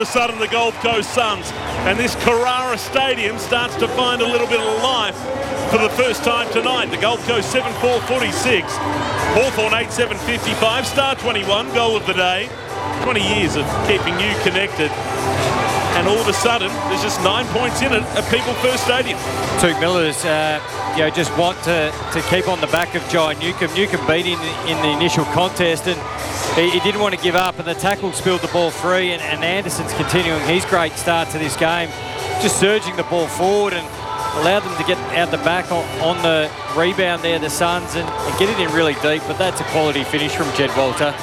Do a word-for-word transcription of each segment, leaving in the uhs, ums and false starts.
All of a sudden the Gold Coast Suns and this Carrara Stadium starts to find a little bit of life for the first time tonight. The Gold Coast seven four forty-six, Hawthorn eight seven fifty-five, Star twenty-one, goal of the day. twenty years of keeping you connected. And all of a sudden, there's just nine points in it at People First Stadium. Touk Miller's, uh, you know, just want to, to keep on the back of Jai Newcombe. Newcombe beat him in the initial contest, and he, he didn't want to give up, and the tackle spilled the ball free, and, and Anderson's continuing his great start to this game, just surging the ball forward and allowed them to get out the back on, on the rebound there, the Suns, and, and get it in really deep, but that's a quality finish from Jed Walter.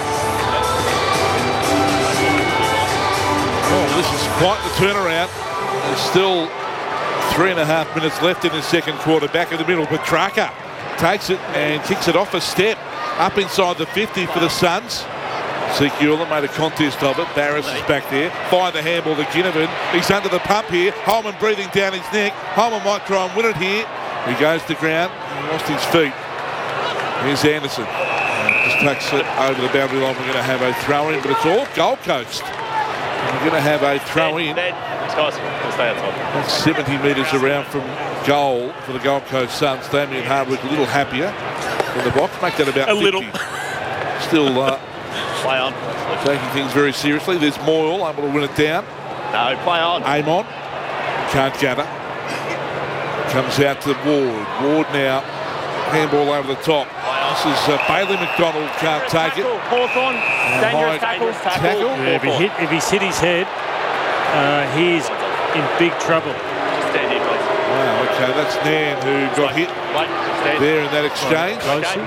Oh, this is quite the turnaround. There's still three and a half minutes left in the second quarter. Back in the middle, Petrarca takes it and kicks it off a step. Up inside the fifty for the Suns. Sekiula made a contest of it. Barris is back there. Find the handball to Ginnivan. He's under the pump here. Holman breathing down his neck. Holman might try and win it here. He goes to ground. He lost his feet. Here's Anderson. Just takes it over the boundary line. We're going to have a throw in, but it's all Gold Coast. We're going to have a throw in. That's seventy metres around from goal for the Gold Coast Suns. Damien Hardwick a little happier in the box. Make that about a fifty. little. Still uh, play on. Taking things very seriously. There's Moyle able to win it down. No, play on. Amon can't gather. Comes out to Ward. Ward now. Handball over the top. This is uh, Bailey McDonald can't take it. Hawthorn, dangerous tackle. tackle. Yeah, if, he hit, if he's hit his head, uh, he's in big trouble. Stand here, please. Wow, okay, that's Nan who got hit Wait, stand. there in that exchange. Closely.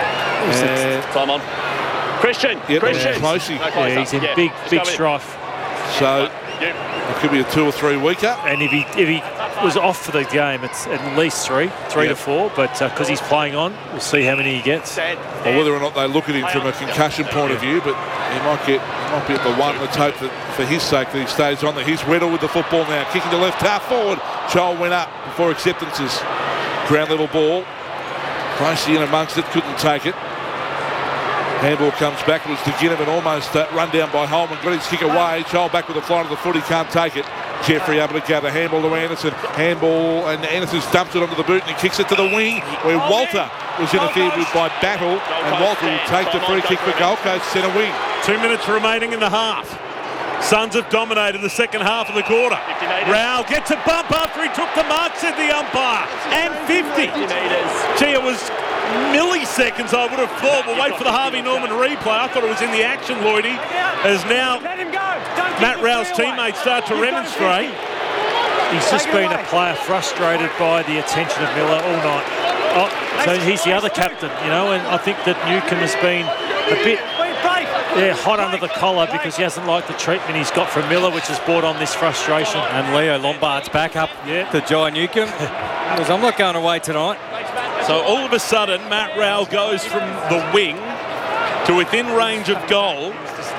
And Time on. Christian, Yep, Christian. Closey. No, closer. Yeah, he's in Yeah, big, just big come in. strife. So You. it could be a two or three weeker. And if he if he was off for the game, it's at least three, three Yep. to four. But because uh, he's playing on, we'll see how many he gets. Stand. Or whether or not they look at him from a concussion point of view, but he might get he might be at the one. Let's hope that for his sake that he stays on there. Here's Weddle with the football now, kicking to left, half forward. Joel went up before acceptances. Ground level ball. Closely in amongst it, couldn't take it. Handball comes back, it was to Ginnivan, almost uh, run down by Holman, got his kick away. Joel back with the fly to the foot, he can't take it. Jeffrey able to gather, handball to Anderson. Handball, and Anderson dumps it onto the boot and he kicks it to the wing, where Walter was interfered with by Battle, and Walter will take the free kick for Gold Coast centre wing. Two minutes remaining in the half. Suns have dominated the second half of the quarter. Rao gets a bump after he took the mark, said the umpire. And fifty. Gee, it was milliseconds, I would have thought. We'll wait for the Harvey Norman replay. I thought it was in the action, Lloydie, as now Matt Rao's teammates start to remonstrate. He's just been a player frustrated by the attention of Miller all night. Oh, so he's the other captain, you know, and I think that Newcombe has been a bit yeah, hot under the collar because he hasn't liked the treatment he's got from Miller, which has brought on this frustration. And Leo Lombard's back up Yeah. to Jai Newcombe. Because I'm not going away tonight. So all of a sudden, Matt Rao goes from the wing to within range of goal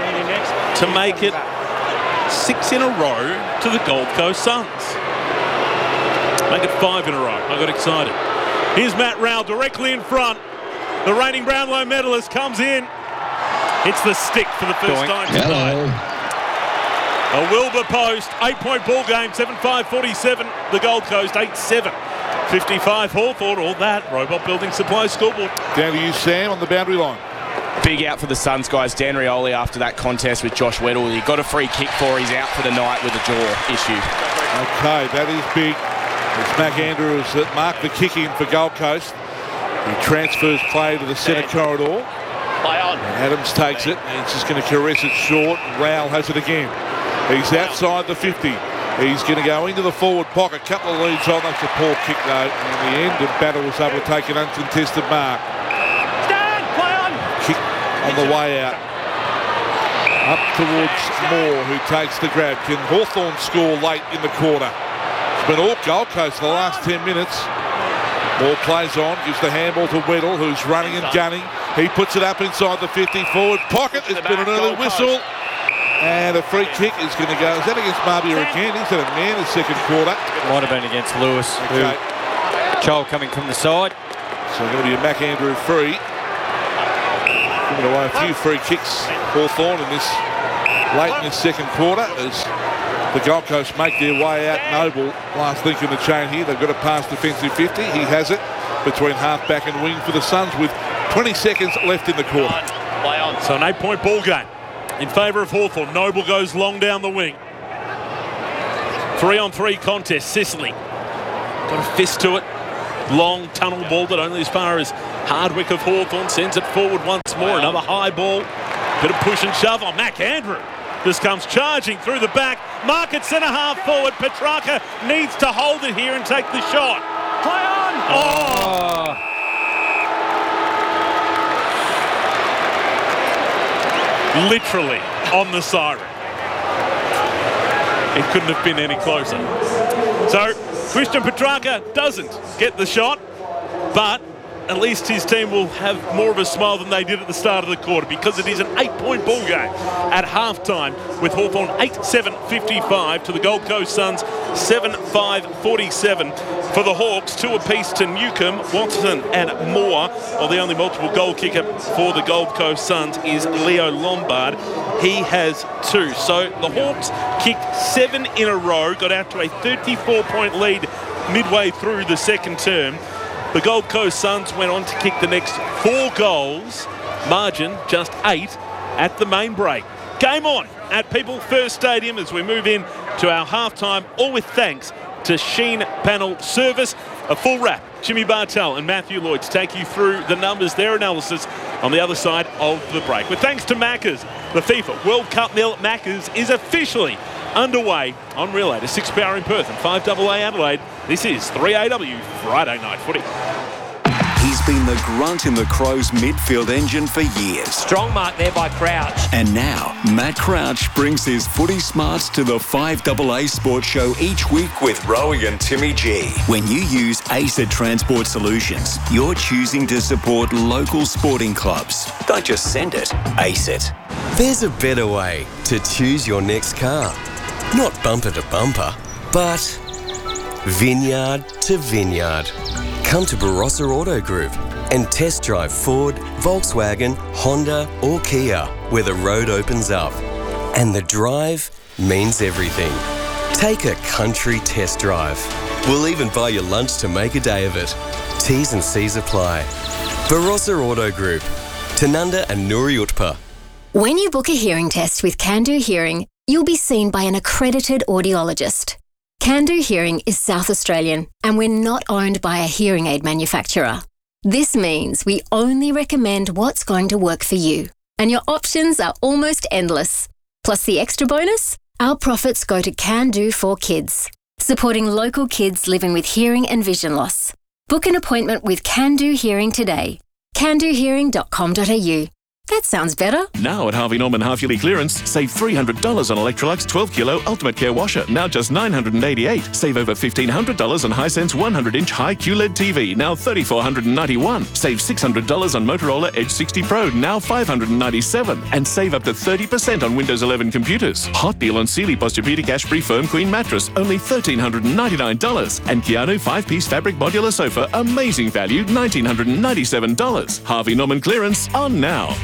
to make it six in a row to the Gold Coast Suns. Make it five in a row. I got excited. Here's Matt Rao directly in front. The reigning Brownlow medalist comes in. Hits the stick for the first Doink. time tonight. A Wilbur post, eight-point ball game, seven five forty-seven. The Gold Coast, eight seven fifty-five. Hawthorn, all that. Robot Building Supply scoreboard. Down to you, Sam, on the boundary line. Big out for the Suns, guys. Dan Rioli after that contest with Josh Weddle. He got a free kick for. He's out for the night with a jaw issue. Okay, that is big. It's Mac Andrews that marked the kick in for Gold Coast. He transfers play to the centre corridor. Play on. Adams takes it, and he's just going to caress it short. Rowell has it again. He's outside the fifty. He's going to go into the forward pocket. Couple of leads on. That's a poor kick, though. And in the end, the Battle was able to take an uncontested mark. Stand. Play on. Kick on the way out. Up towards Moore, who takes the grab. Can Hawthorn score late in the quarter? It's been all Gold Coast for the last ten minutes. Ball plays on, gives the handball to Weddle, who's running and gunning. He puts it up inside the fifty forward pocket. There's been an early whistle. And a free kick is going to go. Is that against Marbia again? He's had a man in the second quarter. Might have been against Lewis. Okay. Joel coming from the side. So going to be a Mac Andrew free. Giving away a few free kicks, Hawthorn in this late in the second quarter as the Gold Coast make their way out. Noble, last link in the chain here. They've got a pass defensive fifty. He has it between half-back and wing for the Suns with twenty seconds left in the quarter. Play on. So an eight-point ball game in favour of Hawthorn. Noble goes long down the wing. Three-on-three contest. Sicily got a fist to it. Long tunnel ball, but only as far as Hardwick of Hawthorn sends it forward once more. Another high ball. Bit of push and shove on Mac Andrew. This comes charging through the back. Mark at centre half forward. Petrarca needs to hold it here and take the shot. Play on. Oh! Literally on the siren. It couldn't have been any closer. So Christian Petrarca doesn't get the shot, but at least his team will have more of a smile than they did at the start of the quarter, because it is an eight-point ball game at halftime with Hawthorn eight seven fifty-five to the Gold Coast Suns seven five forty-seven. For the Hawks, two apiece to Newcomb, Watson and Moore. While the only multiple goal kicker for the Gold Coast Suns is Leo Lombard. He has two. So the Hawks kicked seven in a row, got out to a thirty-four point lead midway through the second term. The Gold Coast Suns went on to kick the next four goals, margin just eight at the main break. Game on at People First Stadium as we move in to our halftime, all with thanks to Sheen Panel Service. A full wrap, Jimmy Bartel and Matthew Lloyd to take you through the numbers, their analysis on the other side of the break. With thanks to Maccas, the FIFA World Cup meal at Maccas is officially underway on Real eight, six P R in Perth and five A A Adelaide. This is three A W Friday Night Footy. He's been the grunt in the Crows midfield engine for years. Strong mark there by Crouch. And now, Matt Crouch brings his footy smarts to the five A A Sports Show each week with Rowie and Timmy G. When you use ACET Transport Solutions, you're choosing to support local sporting clubs. Don't just send it, ACET. There's a better way to choose your next car. Not bumper to bumper, but vineyard to vineyard. Come to Barossa Auto Group and test drive Ford, Volkswagen, Honda or Kia, where the road opens up. And the drive means everything. Take a country test drive. We'll even buy you lunch to make a day of it. T's and C's apply. Barossa Auto Group, Tanunda and Nuri Utpa. When you book a hearing test with Can-Do Hearing, you'll be seen by an accredited audiologist. Can-Do Hearing is South Australian, and we're not owned by a hearing aid manufacturer. This means we only recommend what's going to work for you, and your options are almost endless. Plus the extra bonus, our profits go to Can-Do for Kids, supporting local kids living with hearing and vision loss. Book an appointment with Can-Do Hearing today. can do hearing dot com dot a u. That sounds better. Now at Harvey Norman half-yearly clearance, save three hundred dollars on Electrolux twelve kilo Ultimate Care Washer, now just nine hundred eighty-eight dollars. Save over fifteen hundred dollars on Hisense one hundred inch high Q L E D T V, now three thousand four hundred ninety-one dollars. Save six hundred dollars on Motorola Edge sixty Pro, now five hundred ninety-seven dollars. And save up to thirty percent on Windows eleven computers. Hot deal on Sealy Posturepedic Ash-Free Firm Queen Mattress, only one thousand three hundred ninety-nine dollars. And Keanu five-piece fabric modular sofa, amazing value, one thousand nine hundred ninety-seven dollars. Harvey Norman clearance on now.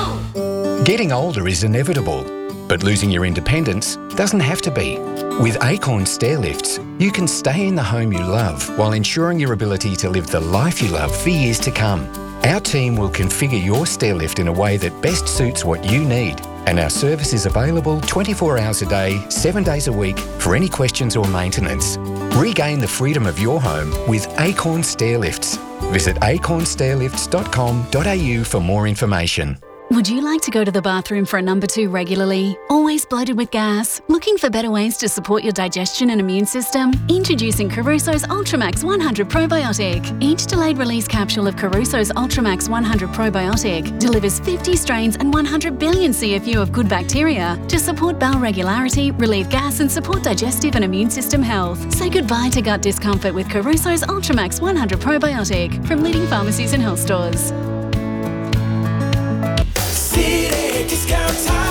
Getting older is inevitable, but losing your independence doesn't have to be. With Acorn Stairlifts, you can stay in the home you love while ensuring your ability to live the life you love for years to come. Our team will configure your stairlift in a way that best suits what you need, and our service is available twenty-four hours a day, seven days a week for any questions or maintenance. Regain the freedom of your home with Acorn Stairlifts. Visit acorn stairlifts dot com dot a u for more information. Would you like to go to the bathroom for a number two regularly? Always bloated with gas? Looking for better ways to support your digestion and immune system? Introducing Caruso's Ultramax one hundred Probiotic. Each delayed release capsule of Caruso's Ultramax one hundred Probiotic delivers fifty strains and one hundred billion C F U of good bacteria to support bowel regularity, relieve gas and support digestive and immune system health. Say goodbye to gut discomfort with Caruso's Ultramax one hundred Probiotic from leading pharmacies and health stores. City Discount Tires.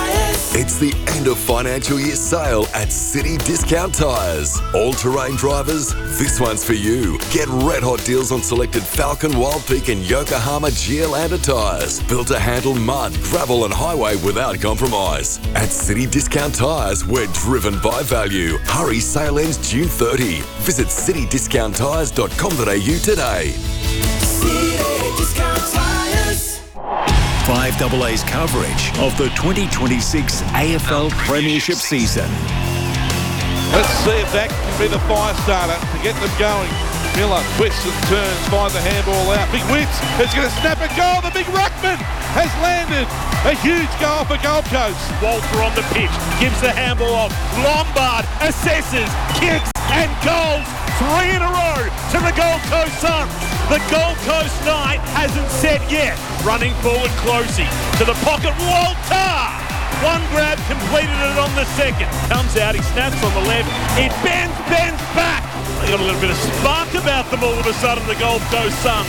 It's the end of financial year sale at City Discount Tyres. All-terrain drivers, this one's for you. Get red hot deals on selected Falcon, Wild Peak and Yokohama G L Lander tyres. Built to handle mud, gravel and highway without compromise. At City Discount Tyres, we're driven by value. Hurry, sale ends June thirtieth. Visit city discount tyres dot com dot a u today. City Discount Tyres. five A A's coverage of the twenty twenty-six A F L Premiership season. Let's see if that can be the fire starter to get them going. Miller twists and turns, finds the handball out. Big Witts is going to snap a goal. The big ruckman has landed. A huge goal for Gold Coast. Walter on the pitch, gives the handball off. Lombard assesses, kicks and goals. Three in a row to the Gold Coast Suns. The Gold Coast night hasn't set yet. Running forward closely to the pocket. Walter! One grab, completed it on the second. Comes out, he snaps on the left. It bends, bends back. They got a little bit of spark about them all of a sudden, the Gold Coast Suns.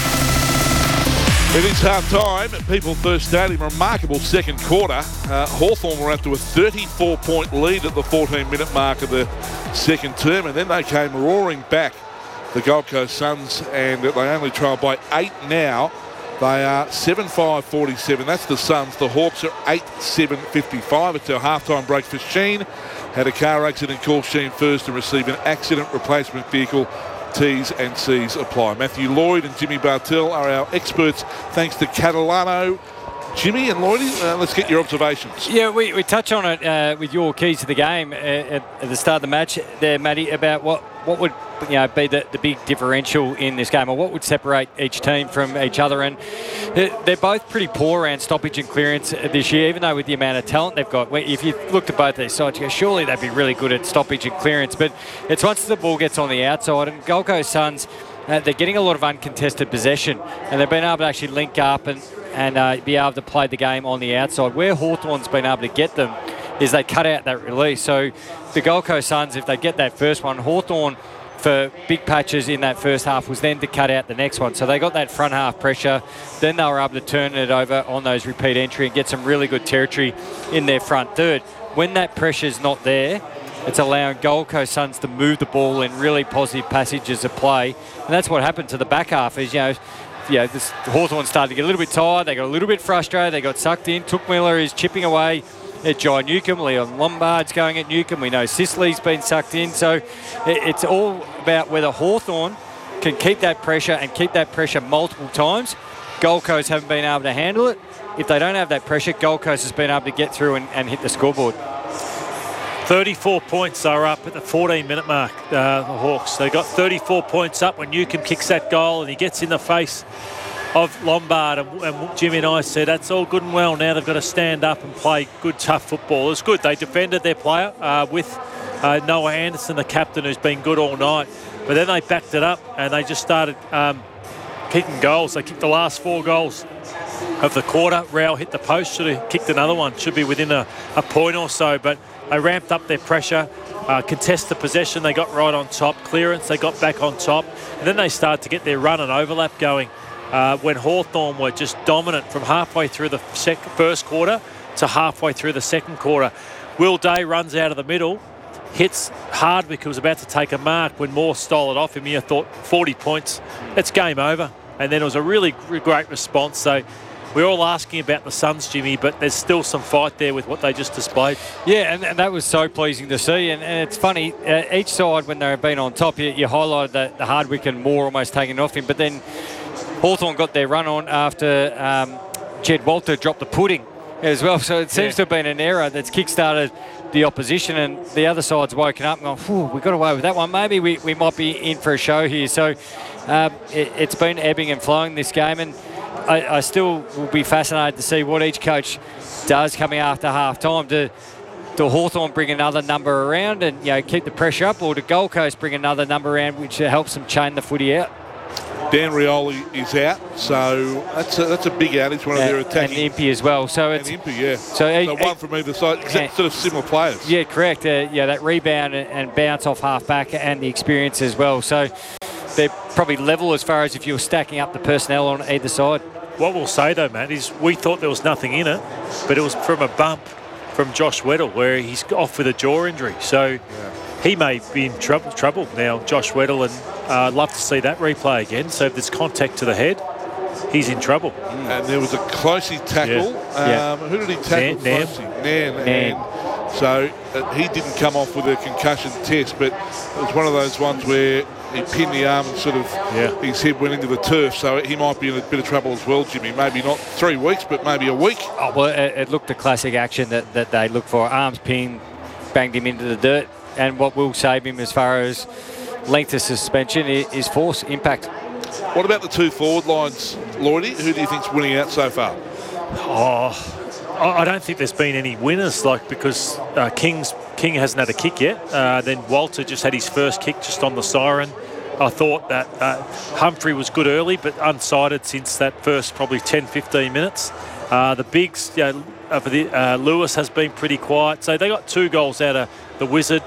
It is half time at People First Stadium. Remarkable second quarter. Uh, Hawthorn were up to a thirty-four point lead at the fourteen minute mark of the second term, and then they came roaring back, the Gold Coast Suns, and they only trail by eight now. They are seven five forty-seven. That's the Suns. The Hawks are eight seven fifty-five. It's our halftime break for Sheen. Had a car accident, call Sheen first and receive an accident replacement vehicle. T's and C's apply. Matthew Lloyd and Jimmy Bartell are our experts, thanks to Catalano. Jimmy and Lloydie, uh, let's get your observations. Yeah, we, we touch on it uh, with your keys to the game uh, at, at the start of the match there, Matty, about what, what would you know be the, the big differential in this game, or what would separate each team from each other. And they're both pretty poor around stoppage and clearance this year, even though with the amount of talent they've got. If you look at both these sides, you go, surely they'd be really good at stoppage and clearance. But it's once the ball gets on the outside, and Gold Coast Suns, uh, they're getting a lot of uncontested possession, and they've been able to actually link up and and uh, be able to play the game on the outside. Where Hawthorn's been able to get them is they cut out that release. So the Gold Coast Suns, if they get that first one, Hawthorn for big patches in that first half was then to cut out the next one. So they got that front half pressure. Then they were able to turn it over on those repeat entry and get some really good territory in their front third. When that pressure's not there, it's allowing Gold Coast Suns to move the ball in really positive passages of play. And that's what happened to the back half is, you know, Yeah, this Hawthorn started to get a little bit tired. They got a little bit frustrated. They got sucked in. Took Miller is chipping away at Jai Newcomb. Leon Lombard's going at Newcomb. We know Sicily's been sucked in. So it's all about whether Hawthorn can keep that pressure and keep that pressure multiple times. Gold Coast haven't been able to handle it. If they don't have that pressure, Gold Coast has been able to get through and, and hit the scoreboard. thirty-four points are up at the fourteen minute mark, uh, the Hawks. They got thirty-four points up when Newcomb kicks that goal and he gets in the face of Lombard. And, and Jimmy and I said, that's all good and well. Now they've got to stand up and play good, tough football. It's good. They defended their player uh, with uh, Noah Anderson, the captain, who's been good all night. But then they backed it up and they just started um, kicking goals. They kicked the last four goals of the quarter. Rao hit the post, should have kicked another one. Should be within a, a point or so. But they ramped up their pressure, uh, contested possession, they got right on top, clearance, they got back on top, and then they started to get their run and overlap going uh, when Hawthorn were just dominant from halfway through the sec- first quarter to halfway through the second quarter. Will Day runs out of the middle, hits Hardwick, who was about to take a mark when Moore stole it off him. You thought forty points, it's game over. And then it was a really great response. So we're all asking about the Suns, Jimmy, but there's still some fight there with what they just displayed. Yeah, and, and that was so pleasing to see. And, and it's funny, uh, each side, when they've been on top, you, you highlighted the, the Hardwick and Moore almost taking it off him. But then Hawthorn got their run on after um, Jed Walter dropped the pudding as well. So it seems yeah. to have been an error that's kick-started the opposition, and the other side's woken up and gone, whew, we got away with that one. Maybe we, we might be in for a show here. So um, it, it's been ebbing and flowing, this game. And I, I still will be fascinated to see what each coach does coming after half time. Do, do Hawthorn bring another number around and you know keep the pressure up, or do Gold Coast bring another number around which helps them chain the footy out? Dan Rioli is out, so that's a, that's a big out. He's one of and, their attacking. And Impey as well. So it's and Impey, yeah. So, so it, one from either side, except sort of similar players. Yeah, correct. Uh, yeah, that rebound and, and bounce off half back and the experience as well. So they're probably level as far as if you were stacking up the personnel on either side. What we'll say though, Matt, is we thought there was nothing in it, but it was from a bump from Josh Weddle, where he's off with a jaw injury. So yeah. he may be in trouble, trouble now, Josh Weddle, and uh, I'd love to see that replay again. So if there's contact to the head, he's in trouble. And there was a closey tackle. Yeah. Um, yeah. Who did he tackle? Nam. Nam. Nam. Nam. So uh, he didn't come off with a concussion test, but it was one of those ones where he pinned the arm and sort of yeah. his head went into the turf, so he might be in a bit of trouble as well, Jimmy. Maybe not three weeks, but maybe a week. Oh, well, it, it looked the classic action that, that they look for. Arms pinned, banged him into the dirt, and what will save him as far as length of suspension is, is force, impact. What about the two forward lines, Lloydie? Who do you think's winning out so far? Oh, I don't think there's been any winners, like because uh, King's King hasn't had a kick yet. Uh, then Walter just had his first kick just on the siren. I thought that uh, Humphrey was good early, but unsighted since that first probably ten, fifteen minutes. Uh, the bigs, you know, uh, for the, uh, Lewis has been pretty quiet. So they got two goals out of the Wizard.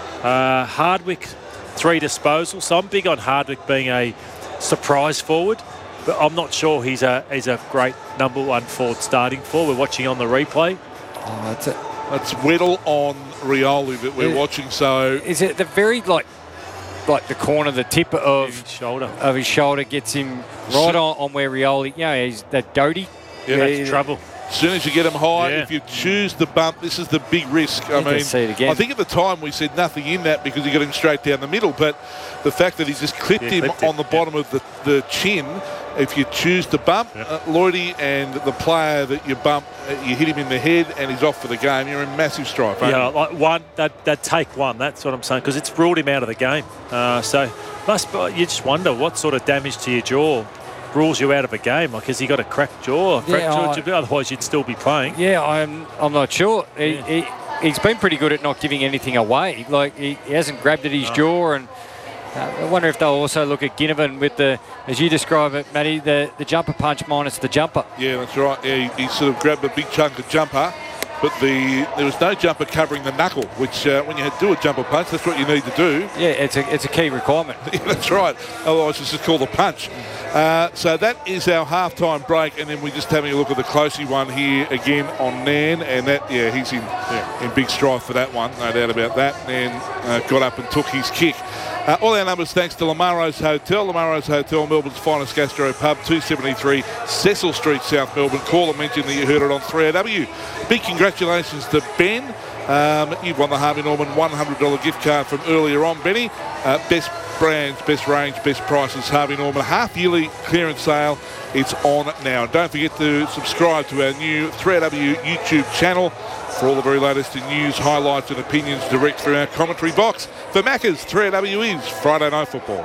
Uh, Hardwick, three disposals. So I'm big on Hardwick being a surprise forward, but I'm not sure he's a he's a great number one forward starting for. We're watching on the replay. Oh, that's it. That's Weddle on Rioli that we're is, watching. So is it the very like like the corner, the tip of his shoulder of his shoulder gets him right on, on where Rioli, you know, he's that Doty. Yeah, that's yeah, trouble. As soon as you get him high, Yeah. if you choose the bump, this is the big risk. I, I mean, see it again. I think at the time we said nothing in that because he got him straight down the middle, but the fact that he just clipped Yeah, him clipped on him, the bottom yeah. of the, the chin, if you choose to bump, Yeah. uh, Lloydie, and the player that you bump, uh, you hit him in the head and he's off for the game, you're in massive strife. Yeah, like one, that that take one. That's what I'm saying, because it's ruled him out of the game. Uh, so must you just wonder what sort of damage to your jaw rules you out of a game. Like, has he got a cracked jaw? Yeah, Fractured? Otherwise, you'd still be playing. Yeah, I'm I'm not sure. He, Yeah. he, he's been pretty good at not giving anything away. Like, he, he hasn't grabbed at his No. jaw, and uh, I wonder if they'll also look at Ginnivan with the, as you describe it, Matty, the, the jumper punch minus the jumper. Yeah, that's right. Yeah, he, he sort of grabbed a big chunk of jumper, but the there was no jumper covering the knuckle, which uh, when you do a jumper punch, that's what you need to do. Yeah, it's a it's a key requirement. Yeah, that's right. Otherwise, it's just called a punch. Uh, so that is our halftime break, and then we're just having a look at the closey one here again on Nan, and that, yeah, he's in yeah, in big strife for that one, no doubt about that. Nan uh, got up and took his kick. Uh, all our numbers thanks to Lamaro's Hotel. Lamaro's Hotel, Melbourne's finest gastro pub, two seventy-three Cecil Street, South Melbourne. Call and mention that you heard it on three A W. Big congratulations to Ben. Um, you've won the Harvey Norman one hundred dollars gift card from earlier on, Benny. Uh, best brands, best range, best prices, Harvey Norman. Half-yearly clearance sale. It's on now. Don't forget to subscribe to our new three A W YouTube channel for all the very latest in news, highlights and opinions direct through our commentary box. For Macca's, three A W is Friday Night Football.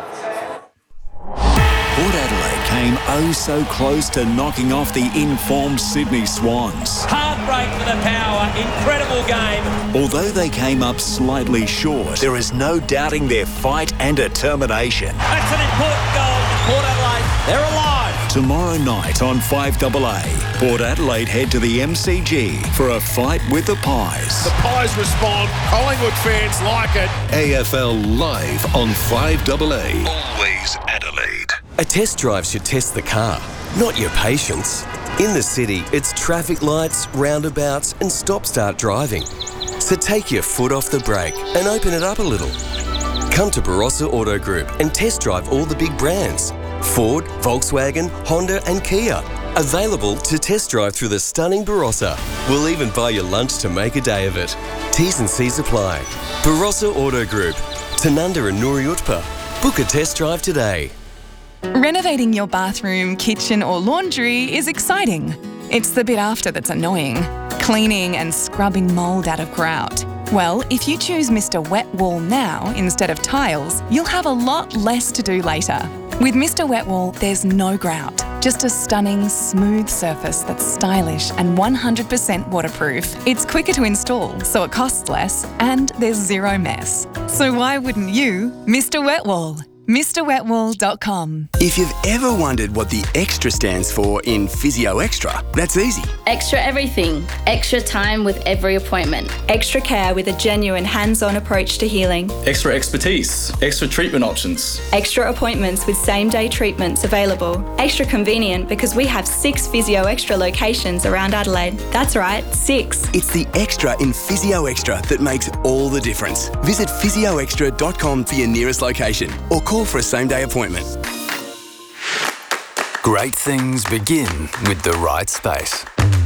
Port Adelaide came oh so close to knocking off the informed Sydney Swans. Heartbreak for the Power. Incredible game. Although they came up slightly short, there is no doubting their fight and determination. That's an important goal for Port Adelaide. They're alive. Tomorrow night on five A A, Port Adelaide head to the M C G for a fight with the Pies. The Pies respond. Collingwood fans like it. A F L live on five A A. Always Adelaide. A test drive should test the car, not your patience. In the city, it's traffic lights, roundabouts, and stop-start driving. So take your foot off the brake and open it up a little. Come to Barossa Auto Group and test drive all the big brands. Ford, Volkswagen, Honda and Kia. Available to test drive through the stunning Barossa. We'll even buy you lunch to make a day of it. T's and C's apply. Barossa Auto Group. Tanunda and Nuri Utpa. Book a test drive today. Renovating your bathroom, kitchen or laundry is exciting. It's the bit after that's annoying. Cleaning and scrubbing mould out of grout. Well, if you choose Mister Wet Wall now instead of tiles, you'll have a lot less to do later. With Mister Wet Wall, there's no grout, just a stunning, smooth surface that's stylish and one hundred percent waterproof. It's quicker to install, so it costs less, and there's zero mess. So why wouldn't you, Mister Wet Wall? Mr Wet Wool dot com. If you've ever wondered what the extra stands for in Physio Extra, that's easy. Extra everything. Extra time with every appointment. Extra care with a genuine hands-on approach to healing. Extra expertise. Extra treatment options. Extra appointments with same-day treatments available. Extra convenient because we have six Physio Extra locations around Adelaide. That's right, six. It's the extra in Physio Extra that makes all the difference. Visit physio extra dot com for your nearest location or call for a same-day appointment. Great things begin with the right space.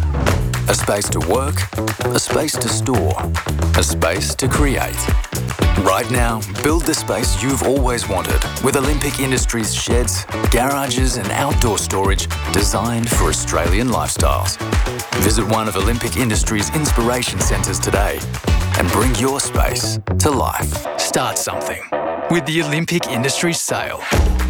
A space to work, a space to store, a space to create. Right now, build the space you've always wanted with Olympic Industries sheds, garages and outdoor storage designed for Australian lifestyles. Visit one of Olympic Industries' inspiration centres today and bring your space to life. Start something with the Olympic Industries sale.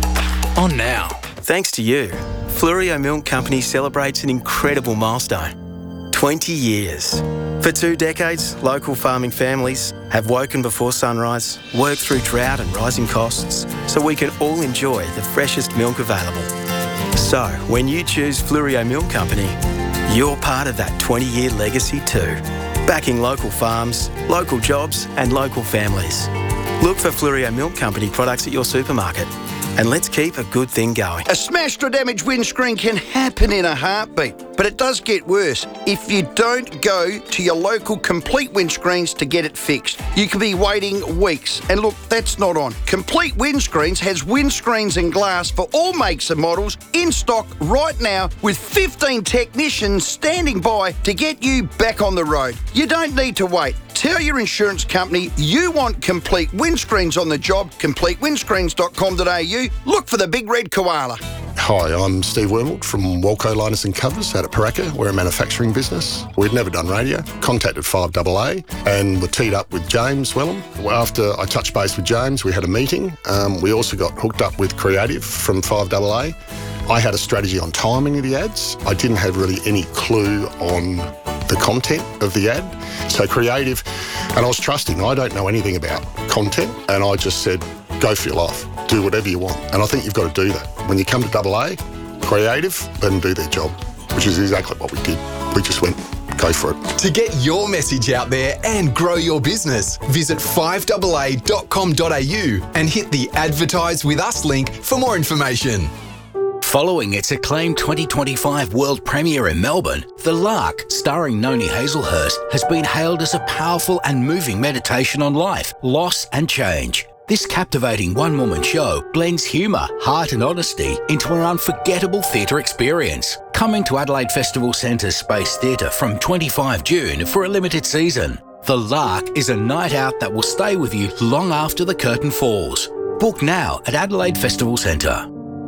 On now. Thanks to you, Fluorio Milk Company celebrates an incredible milestone. twenty years. For two decades, local farming families have woken before sunrise, worked through drought and rising costs, so we can all enjoy the freshest milk available. So, when you choose Fluorio Milk Company, you're part of that twenty-year legacy too. Backing local farms, local jobs and local families. Look for Fluorio Milk Company products at your supermarket. And let's keep a good thing going. A smashed or damaged windscreen can happen in a heartbeat, but it does get worse if you don't go to your local Complete Windscreens to get it fixed. You could be waiting weeks, and look, that's not on. Complete Windscreens has windscreens and glass for all makes and models in stock right now with fifteen technicians standing by to get you back on the road. You don't need to wait. Tell your insurance company you want Complete Windscreens on the job, complete windscreens dot com dot a u. Look for the big red koala. Hi, I'm Steve Wormald from Walco Liners and Covers out at Paraka. We're a manufacturing business. We'd never done radio. Contacted five A A and were teed up with James Wellham. After I touched base with James, we had a meeting. Um, we also got hooked up with Creative from five A A. I had a strategy on timing of the ads. I didn't have really any clue on the content of the ad. So Creative, and I was trusting. I don't know anything about content, and I just said, go for your life. Do whatever you want. And I think you've got to do that. When you come to double A, Creative, let them do their job, which is exactly what we did. We just went, go for it. To get your message out there and grow your business, visit five A A dot com dot a u and hit the Advertise With Us link for more information. Following its acclaimed twenty twenty-five world premiere in Melbourne, The Lark, starring Noni Hazelhurst, has been hailed as a powerful and moving meditation on life, loss and change. This captivating one-woman show blends humour, heart and honesty into an unforgettable theatre experience. Coming to Adelaide Festival Centre's Space Theatre from twenty-fifth of June for a limited season. The Lark is a night out that will stay with you long after the curtain falls. Book now at Adelaide Festival Centre.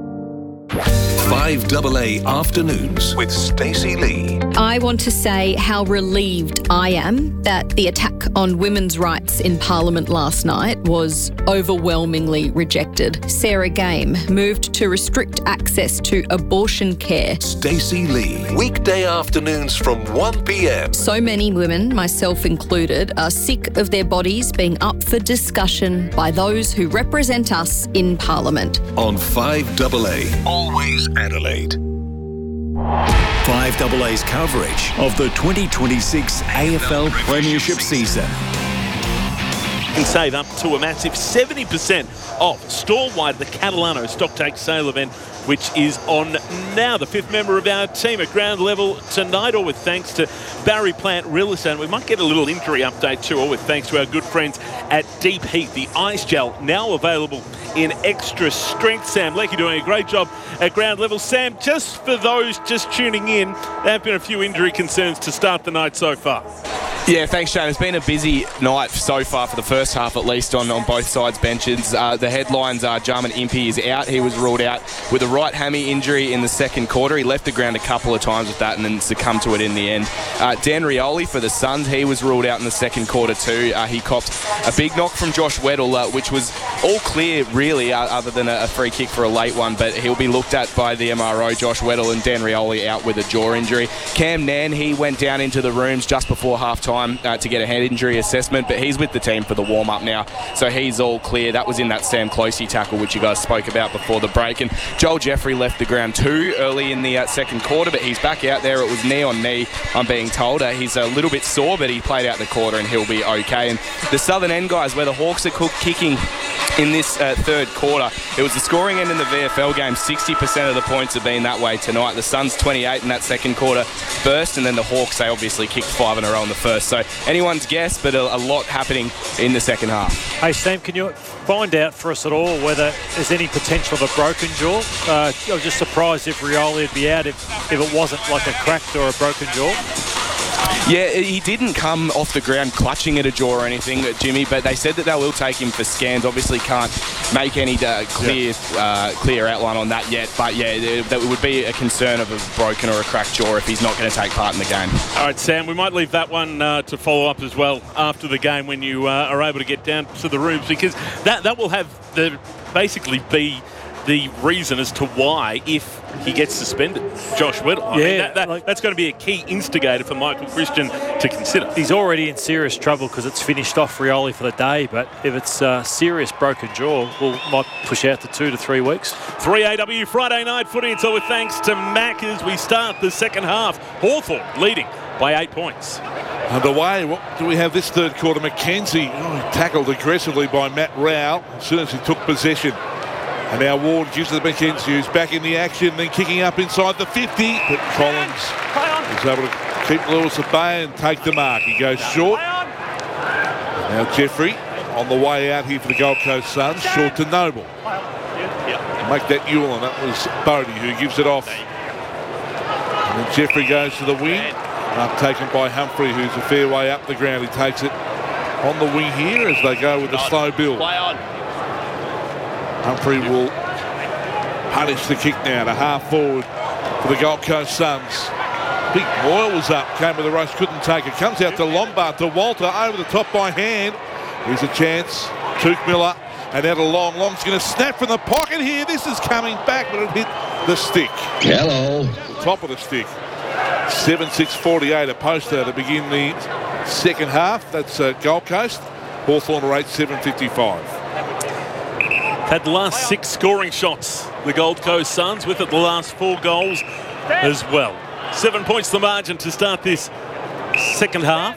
five A A Afternoons with Stacey Lee. I want to say how relieved I am that the attack on women's rights in Parliament last night was overwhelmingly rejected. Sarah Game moved to restrict access to abortion care. Stacey Lee. Weekday afternoons from one p m. So many women, myself included, are sick of their bodies being up for discussion by those who represent us in Parliament. On five A A. Always Adelaide. five A A's coverage of the twenty twenty-six A F L Premiership season. And save up to a massive seventy percent off store-wide the Catalano stock take sale event, which is on now. The fifth member of our team at ground level tonight, all with thanks to Barry Plant Real Estate. We might get a little injury update too, all with thanks to our good friends at Deep Heat. The ice gel now available in extra strength. Sam Leckie doing a great job at ground level. Sam, just for those just tuning in, there have been a few injury concerns to start the night so far. Yeah, thanks, Shane. It's been a busy night so far for the first half, at least, on, on both sides' benches. Uh, the headlines are Jarman Impey is out. He was ruled out with a right hammy injury in the second quarter. He left the ground a couple of times with that and then succumbed to it in the end. Uh, Dan Rioli for the Suns, he was ruled out in the second quarter too. Uh, he copped a big knock from Josh Weddle, uh, which was all clear, really, uh, other than a, a free kick for a late one. But he'll be looked at by the M R O, Josh Weddle, and Dan Rioli out with a jaw injury. Cam Nan, he went down into the rooms just before half-time time uh, to get a head injury assessment, but he's with the team for the warm-up now, so he's all clear. That was in that Sam Closey tackle, which you guys spoke about before the break. And Joel Jeffrey left the ground too early in the uh, second quarter, but he's back out there. It was knee on knee, I'm being told. Uh, he's a little bit sore, but he played out the quarter and he'll be okay. And the Southern End guys, where the Hawks are cook- kicking in this uh, third quarter, it was the scoring end in the V F L game. sixty percent of the points have been that way tonight. The Suns twenty-eight in that second quarter burst, and then the Hawks, they obviously kicked five in a row in the first. So anyone's guess, but a, a lot happening in the second half. Hey, Sam, can you find out for us at all whether there's any potential of a broken jaw? Uh, I was just surprised if Rioli would be out if, if it wasn't like a cracked or a broken jaw. Yeah, he didn't come off the ground clutching at a jaw or anything, Jimmy, but they said that they will take him for scans. Obviously can't make any uh, clear uh, clear outline on that yet, but yeah, that would be a concern of a broken or a cracked jaw if he's not going to take part in the game. All right, Sam, we might leave that one uh, to follow up as well after the game when you uh, are able to get down to the rooms, because that, that will have the basically be the reason as to why, if he gets suspended, Josh Weddle. I yeah, mean, that, that, like, that's going to be a key instigator for Michael Christian to consider. He's already in serious trouble because it's finished off Rioli for the day, but if it's uh, serious broken jaw, we'll might push out to two to three weeks. three A W Friday night footy, and so with thanks to Mac as we start the second half. Hawthorn leading by eight points. Underway, what do we have this third quarter? McKenzie oh, tackled aggressively by Matt Rowell as soon as he took possession. And now Ward gives it to McKenzie, who's back in the action, then kicking up inside the fifty. But Collins is able to keep Lewis at bay and take the mark. He goes short. Now Jeffrey on the way out here for the Gold Coast Suns, short to Noble. Make that Ewell, and that was Bodie who gives it off. And then Jeffrey goes to the wing, up taken by Humphrey, who's a fair way up the ground. He takes it on the wing here as they go with the slow build. Humphrey will punish the kick now to half forward for the Gold Coast Suns. Big Moyle was up, came with the rush, couldn't take it. Comes out to Lombard, to Walter, over the top by hand. Here's a chance. Took Miller, and out a long. Long's going to snap from the pocket here. This is coming back, but it hit the stick. Hello. The top of the stick. seven six forty-eight, a poster to begin the second half. That's uh, Gold Coast. Hawthorn are eight seven fifty-five. Had the last six scoring shots, the Gold Coast Suns, with it the last four goals as well. Seven points the margin to start this second half.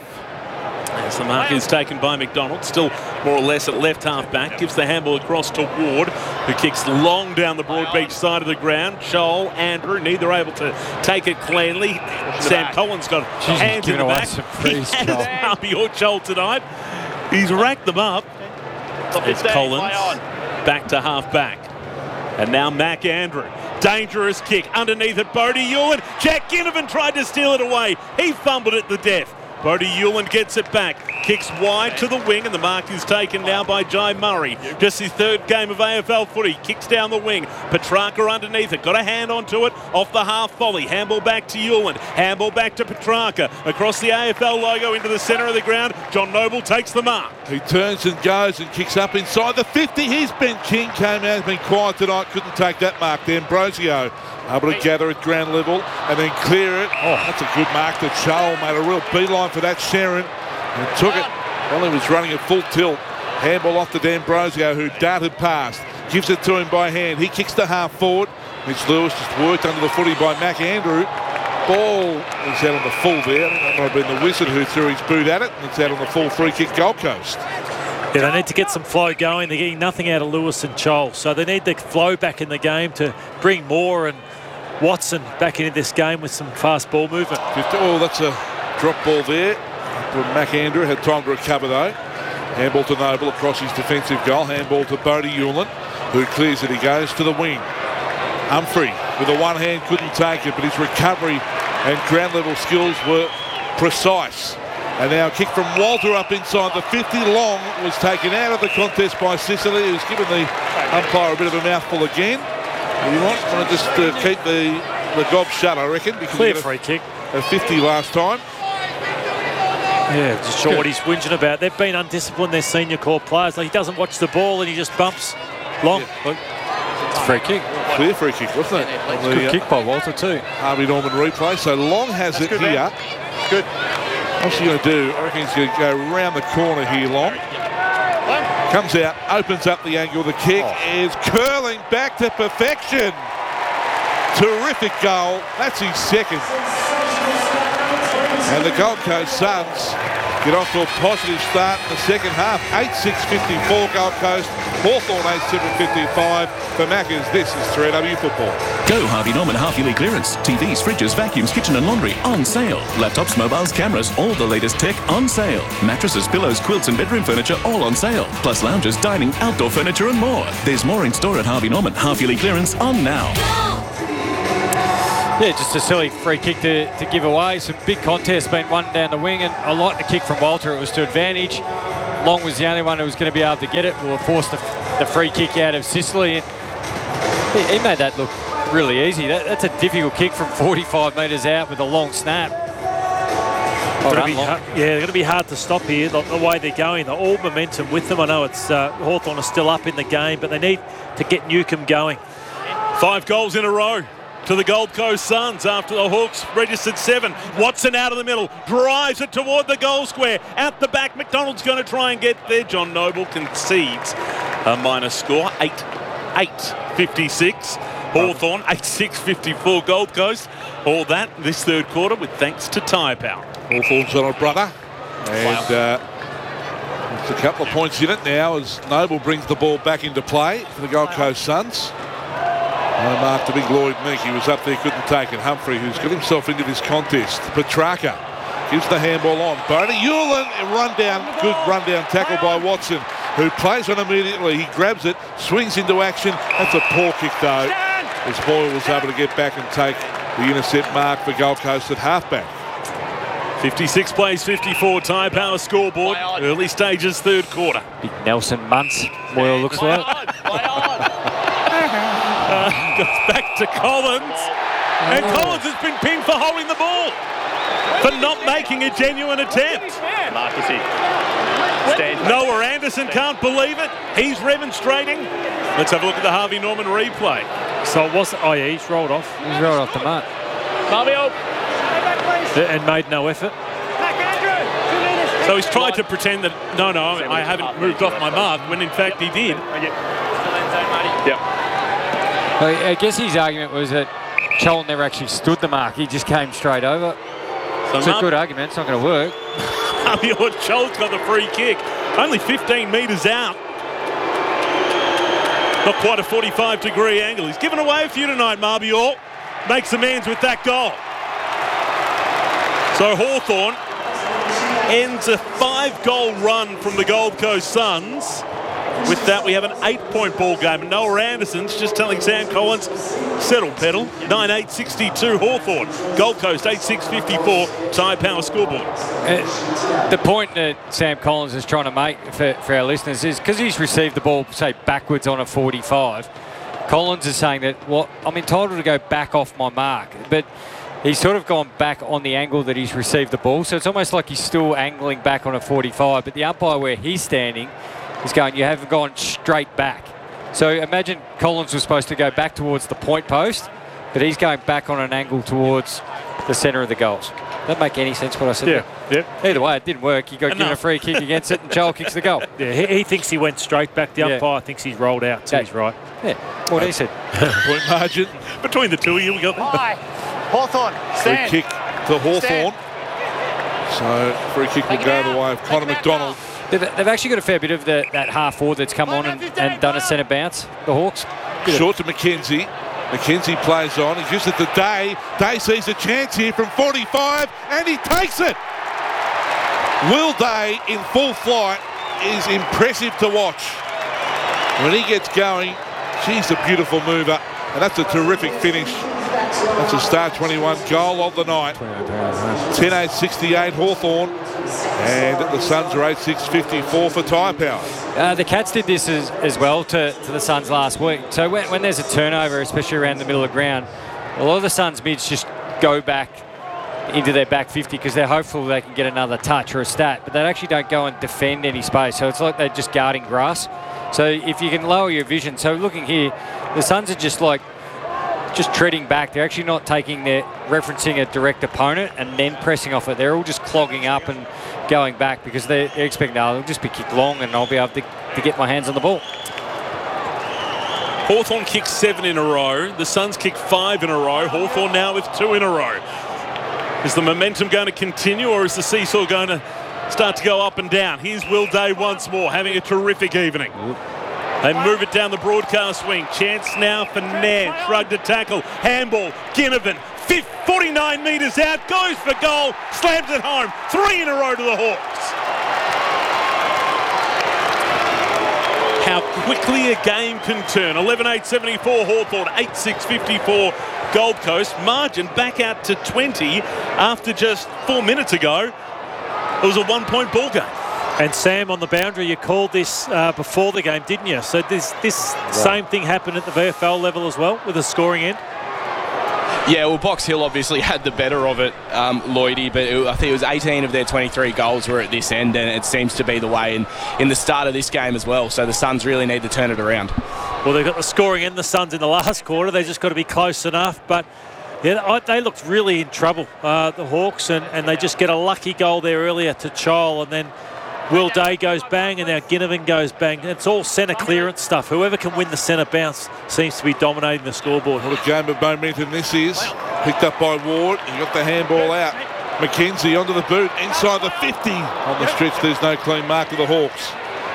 As the mark is taken by McDonald, still more or less at left half back, gives the handball across to Ward, who kicks long down the Broadbeach side of the ground. Shoal, Andrew, neither able to take it cleanly. Sam Collins got Jeez, hands in the back. He has Harvey or Joel tonight. He's racked them up. It's Collins back to half back. And now Mac Andrew. Dangerous kick underneath it. Bodie Hewland. Jack Ginnivan tried to steal it away. He fumbled it to death. Bodie Hewland gets it back. Kicks wide to the wing, and the mark is taken now by Jai Murray. Just his third game of A F L footy. Kicks down the wing. Petrarca underneath it. Got a hand onto it off the half volley. Handball back to Hewland. Handball back to Petrarca. Across the A F L logo into the centre of the ground. John Noble takes the mark. He turns and goes and kicks up inside the fifty. Here's Ben King, came out, has been quiet tonight, couldn't take that mark. Then Ambrosio able to gather at ground level and then clear it. Oh, that's a good mark to Shoal. Made a real beeline for that Sharon and took it while he was running at full tilt. Handball off to D'Ambrosio, who darted past. Gives it to him by hand. He kicks the half forward. Mitch Lewis just worked under the footy by Mac Andrew. Ball is out on the full there. That might have been the Wizard who threw his boot at it. And it's out on the full free kick Gold Coast. Yeah, they need to get some flow going. They're getting nothing out of Lewis and Chol. So they need the flow back in the game to bring Moore and Watson back into this game with some fast ball movement. Oh, that's a drop ball there. Mac Andrew had time to recover though. Handball to Noble across his defensive goal. Handball to Bodie Hewland, who clears it. He goes to the wing. Humphrey with a one hand couldn't take it, but his recovery and ground level skills were precise. And now a kick from Walter up inside the fifty. Long was taken out of the contest by Sicily, who's given the umpire a bit of a mouthful again. You might want to just uh, keep the, the gob shut, I reckon. Because Clear free kick. A fifty last time. Yeah, just sure what he's whinging about. They've been undisciplined, their senior core players. Like, he doesn't watch the ball and he just bumps long. Yeah. It's a free kick. Clear free kick, wasn't it? It's a good uh, kick by Walter too. Harvey Norman replay. So Long has That's it good, here. Man. Good. What's he going to do? I reckon he's going to go round the corner here, Long. Comes out, opens up the angle. The kick oh. is curling back to perfection. Terrific goal. That's his second. And the Gold Coast Suns get off to a positive start in the second half. eight six fifty-four Gold Coast, Hawthorn eight seven fifty-five. For Maccas, this is three W Football. Go Harvey Norman half-yearly clearance. T Vs, fridges, vacuums, kitchen and laundry on sale. Laptops, mobiles, cameras, all the latest tech on sale. Mattresses, pillows, quilts and bedroom furniture all on sale. Plus lounges, dining, outdoor furniture and more. There's more in store at Harvey Norman. Half-yearly clearance on now. Yeah, just a silly free kick to, to give away. Some big contests being won down the wing, and I like the kick from Walter. It was to advantage. Long was the only one who was going to be able to get it. We'll force the, the free kick out of Sicily. And he, he made that look really easy. That, that's a difficult kick from forty-five metres out with a long snap. Well be hard, yeah, they're going to be hard to stop here, the, the way they're going. They're all momentum with them. I know it's uh, Hawthorn are still up in the game, but they need to get Newcombe going. Five goals in a row to the Gold Coast Suns after the Hawks registered seven. Watson out of the middle, drives it toward the goal square. Out the back, McDonald's going to try and get there. John Noble concedes a minor score, eight eight fifty-six. Hawthorn, eight six fifty-four Gold Coast. All that this third quarter with thanks to Tyre Power. Hawthorn's on a brother. And uh, it's a couple of points in it now as Noble brings the ball back into play for the Gold Coast Suns. No mark to big Lloyd Meek. He was up there, couldn't take it. Humphrey, who's got himself into this contest. Petrarca gives the handball on. Bodie Hewlin, run down, good run down tackle by Watson, who plays on immediately. He grabs it, swings into action. That's a poor kick though, as Boyle was able to get back and take the intercept mark for Gold Coast at halfback. fifty-six plays fifty-four, Tyre Power scoreboard. Early stages, third quarter. Big Nelson Muntz, Boyle looks like. Uh, goes back to Collins, and Collins has been pinned for holding the ball, for not making a genuine attempt. Noah Anderson can't believe it. He's remonstrating. Let's have a look at the Harvey Norman replay. So it wasn't, oh yeah, he's rolled off. He's rolled off the mark. And made no effort. So he's tried to pretend that, no, no, I haven't moved off my mark, when in fact he did. Yeah. Well, I guess his argument was that Chol never actually stood the mark. He just came straight over. So it's Mar- a good argument. It's not going to work. Marbior Chol's got the free kick. Only fifteen metres out. Not quite a forty-five degree angle. He's given away a few tonight, Marbior. Makes amends with that goal. So Hawthorn ends a five-goal run from the Gold Coast Suns. With that, we have an eight-point ball game. And Noah Anderson's just telling Sam Collins, settle, pedal. nine eight sixty-two Hawthorn. Gold Coast, eight six fifty-four. Tyre Power scoreboard. Uh, the point that Sam Collins is trying to make for, for our listeners is because he's received the ball, say, backwards on a forty-five, Collins is saying that, well, I'm entitled to go back off my mark. But he's sort of gone back on the angle that he's received the ball. So it's almost like he's still angling back on a forty-five. But the umpire where he's standing is going, you haven't gone straight back. So imagine Collins was supposed to go back towards the point post, but he's going back on an angle towards the centre of the goals. Doesn't make any sense what I said. Yeah, there. yeah. Either way, it didn't work. You got Enough. given a free kick against it, and Joel kicks the goal. Yeah, he, he thinks he went straight back. The yeah. umpire thinks he's rolled out, so yeah. he's right. Yeah, what uh, he said. Point margin between the two of you. We got Hi, Hawthorn. Stand. Free kick to Hawthorn. So free kick will go the way of Connor McDonald. They've, they've actually got a fair bit of the, that half forward that's come on and, and done a centre bounce, the Hawks. Short to McKenzie. McKenzie plays on. He gives it to Day. Day sees a chance here from forty-five, and he takes it. Will Day in full flight is impressive to watch. When he gets going, she's a beautiful mover, and that's a terrific finish. That's a Star twenty-one goal of the night. ten eight sixty-eight Hawthorn. And the Suns are eight six fifty-four for Tyre Power. Uh, the Cats did this as, as well to, to the Suns last week. So when, when there's a turnover, especially around the middle of the ground, a lot of the Suns mids just go back into their back fifty because they're hopeful they can get another touch or a stat, but they actually don't go and defend any space. So it's like they're just guarding grass. So if you can lower your vision. So looking here, the Suns are just like just treading back. They're actually not taking their, referencing a direct opponent and then pressing off it. They're all just clogging up and going back because they're, they're expecting, no, it'll just be kicked long and I'll be able to, to get my hands on the ball. Hawthorn kicked seven in a row. The Suns kicked five in a row. Hawthorn now with two in a row. Is the momentum going to continue, or is the seesaw going to start to go up and down? Here's Will Day once more, having a terrific evening. They move it down the broadcast wing. Chance now for Nairn. Shrugged a tackle. Handball. Ginnivan. forty-nine metres out. Goes for goal. Slams it home. Three in a row to the Hawks. How quickly a game can turn. eleven eight seventy-four Hawthorn. eight six fifty-four Gold Coast. Margin back out to twenty after just four minutes ago. It was a one-point ball game. And Sam, on the boundary, you called this uh, before the game, didn't you? So this this right. same thing happened at the V F L level as well, with a scoring end? Yeah, well, Box Hill obviously had the better of it, um, Lloydie, but it, I think it was eighteen of their twenty-three goals were at this end, and it seems to be the way in, in the start of this game as well. So the Suns really need to turn it around. Well, they've got the scoring end, the Suns, in the last quarter. They've just got to be close enough, but yeah, they looked really in trouble, uh, the Hawks, and, and they just get a lucky goal there earlier to Chile, and then Will Day goes bang, and now Ginnivan goes bang. It's all centre clearance stuff. Whoever can win the centre bounce seems to be dominating the scoreboard. What a game of momentum this is. Picked up by Ward. He got the handball out. McKenzie onto the boot. Inside the fifty. On the stretch, there's no clean mark to the Hawks.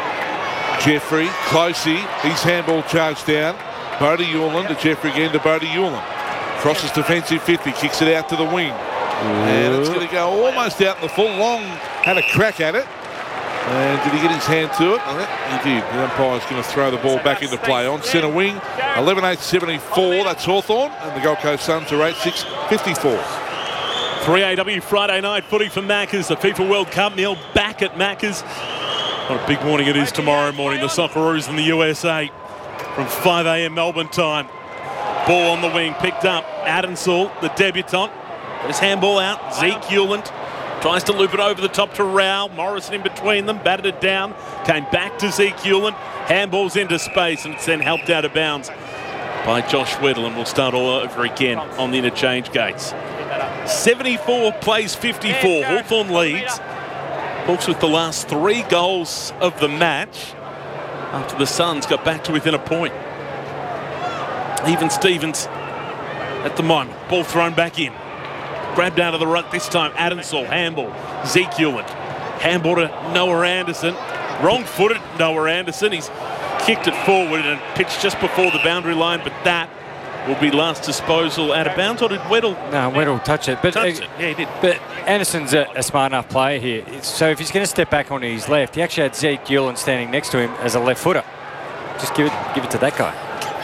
Jeffrey, Closey. His handball charged down. Bodie Hewland to Jeffrey again to Bodie Hewland. Crosses defensive fifty. Kicks it out to the wing. And it's going to go almost out in the full. Long had a crack at it. And did he get his hand to it? He did. The umpire's going to throw the ball back into play. On centre wing, eleven eight seventy-four. That's Hawthorn. And the Gold Coast Suns are eight six fifty-four. three A W Friday night footy for Maccas. The FIFA World Cup meal back at Maccas. What a big morning it is tomorrow morning. The Socceroos in the U S A from five A M Melbourne time. Ball on the wing, picked up. Adamsall, the debutant. Got his handball out. Zeke Hewland tries to loop it over the top to Rao. Morrison in between them, batted it down. Came back to Zeke Hewland. Handballs into space, and it's then helped out of bounds by Josh Weddle, and we'll start all over again on the interchange gates. seventy-four plays fifty-four. Hawthorn leads. Hawks with the last three goals of the match after the Suns got back to within a point. Even Stevens at the moment. Ball thrown back in. Grabbed out of the ruck this time. Adamsall, handball. Zeke Hewland. Handball to Noah Anderson. Wrong-footed Noah Anderson. He's kicked it forward and pitched just before the boundary line, but that will be last disposal out of bounds. Or did Weddle? No, Weddle touch it. But, touch it. Yeah, he did. But Anderson's a, a smart enough player here. So if he's going to step back onto his left, he actually had Zeke Hewland standing next to him as a left footer. Just give it, give it to that guy.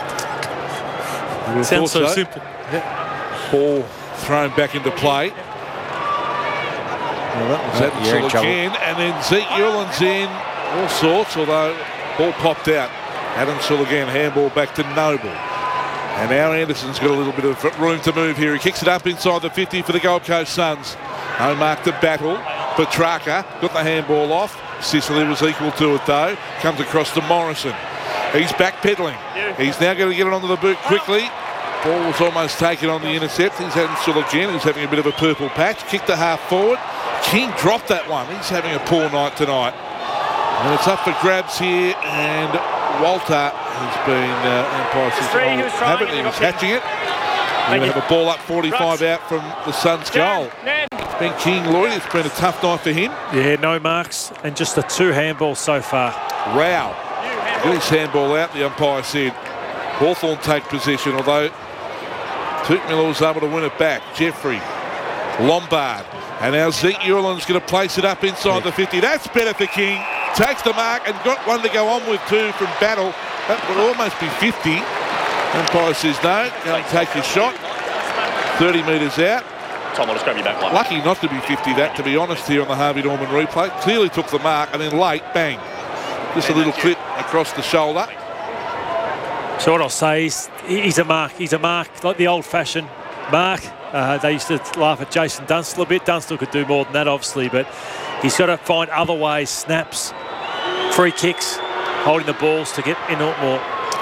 Sounds so, so simple. Yeah. Ball thrown back into play. Well, that was oh, Adamsall again, and then Zeke Hewland's in all sorts, although ball popped out. Adamsall again, handball back to Noble. And now Anderson's got a little bit of room to move here. He kicks it up inside the fifty for the Gold Coast Suns. No mark to battle. Petrarca got the handball off. Sicily was equal to it though. Comes across to Morrison. He's backpedaling. He's now going to get it onto the boot quickly. Ball was almost taken on the intercept. He's Adamsall again. He's having a bit of a purple patch. Kicked the half forward. King dropped that one. He's having a poor night tonight. And it's up for grabs here. And Walter has been uh, umpire since oh, haven't he? He was catching it. We're going to have a ball up forty-five out from the Suns' goal. It's been King Lloyd. It's been a tough night for him. Yeah, no marks and just the two handballs so far. Rao. Get his handball out, the umpire said. Hawthorn take possession, although Toot Miller was able to win it back. Jeffrey. Lombard. And now Zeke Hewland's going to place it up inside yeah. the fifty. That's better for King. Takes the mark and got one to go on with two from Battle. That would almost be fifty. Umpire says no. Go and take the shot. thirty metres out. Tom, I'll just grab you back one. Lucky not to be fifty, that, to be honest, here on the Harvey Norman replay. Clearly took the mark, and then late, bang. Just a little clip across the shoulder. So what I'll say is he's a mark. He's a mark, like the old-fashioned mark. Uh, they used to laugh at Jason Dunstall a bit. Dunstall could do more than that, obviously, but he's got to find other ways, snaps, free kicks, holding the balls to get in more.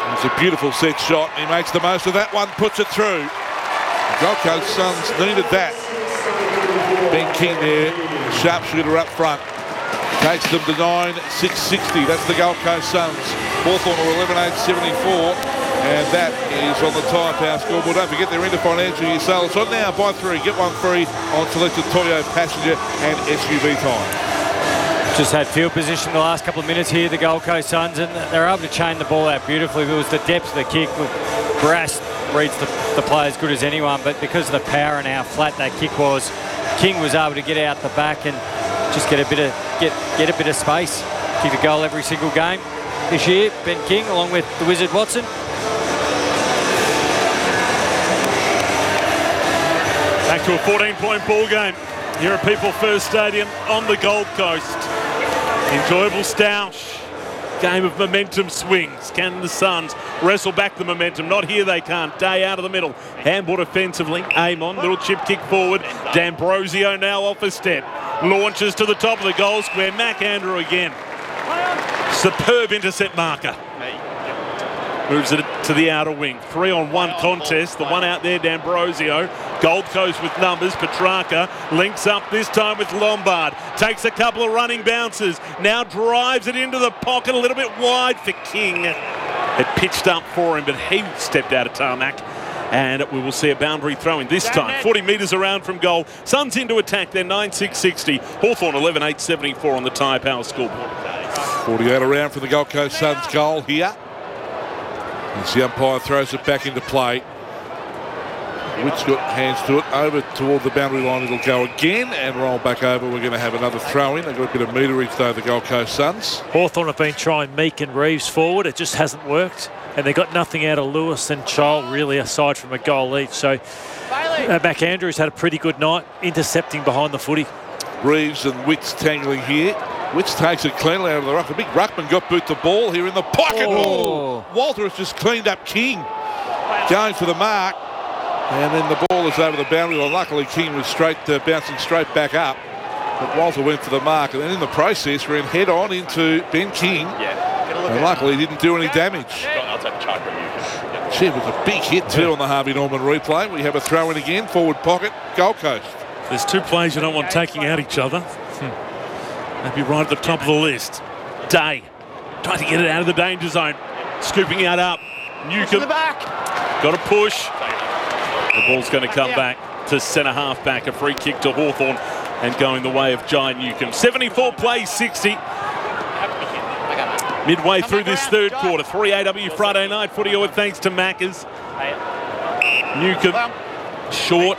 It's a beautiful set shot. He makes the most of that one, puts it through. The Gold Coast Suns needed that. Ben King there, sharpshooter up front. Takes them to nine six sixty. That's the Gold Coast Suns. Hawthorn are eleven eight seventy-four. And that is on the Tyre Power scoreboard. Don't forget they're into financial year sale. It's on now. Buy three, get one free on selected Toyo passenger and S U V tyres. Just had field position the last couple of minutes here, the Gold Coast Suns, and they're able to chain the ball out beautifully. It was the depth of the kick. Brass reads the, the play as good as anyone, but because of the power and how flat that kick was, King was able to get out the back and just get a bit of get get a bit of space. Kick a goal every single game this year. Ben King along with the Wizard Watson. Back to a fourteen-point ball game here at People First Stadium on the Gold Coast. Enjoyable stoush. Game of momentum swings. Can the Suns wrestle back the momentum? Not here, they can't. Day out of the middle. Handball defensively. Amon, little chip kick forward. D'Ambrosio now off a step. Launches to the top of the goal square. McAndrew again. Superb intercept marker. Moves it to the outer wing. Three on one contest. The one out there, D'Ambrosio. Gold Coast with numbers. Petrarca links up this time with Lombard. Takes a couple of running bounces. Now drives it into the pocket a little bit wide for King. It pitched up for him, but he stepped out of tarmac. And we will see a boundary throw in this time. forty metres around from goal. Suns into attack. They're nine six sixty. Hawthorn eleven eight seventy-four on the Tyre Power scoreboard. forty-eight around for the Gold Coast Suns goal here. As the umpire throws it back into play. Witt's got hands to it. Over toward the boundary line it'll go again and roll back over. We're going to have another throw in. They've got a bit of meterage though, the Gold Coast Suns. Hawthorn have been trying Meek and Reeves forward. It just hasn't worked. And they got nothing out of Lewis and Child really aside from a goal each. So uh, McAndrew's had a pretty good night intercepting behind the footy. Reeves and Witts tangling here. Witts takes it cleanly out of the ruck. The big ruckman got boot the ball here in the pocket. Oh. Walter has just cleaned up King. Going for the mark. And then the ball is over the boundary line. Luckily King was straight, uh, bouncing straight back up. But Walter went for the mark. And then in the process ran head on into Ben King. Yeah. And luckily he didn't do any damage. I'll take a charge from you. Gee, it was a big hit too on the Harvey Norman replay. We have a throw in again. Forward pocket. Gold Coast. There's two players you don't want taking out each other. Hmm. Maybe right at the top of the list. Day trying to get it out of the danger zone. Scooping out up. Newcomb. Got a push. The ball's going to come back to centre half back. A free kick to Hawthorn and going the way of Jai Newcomb. seventy-four plays sixty. Midway through this third quarter. three A W Friday night footy all thanks to Maccas. Newcomb short.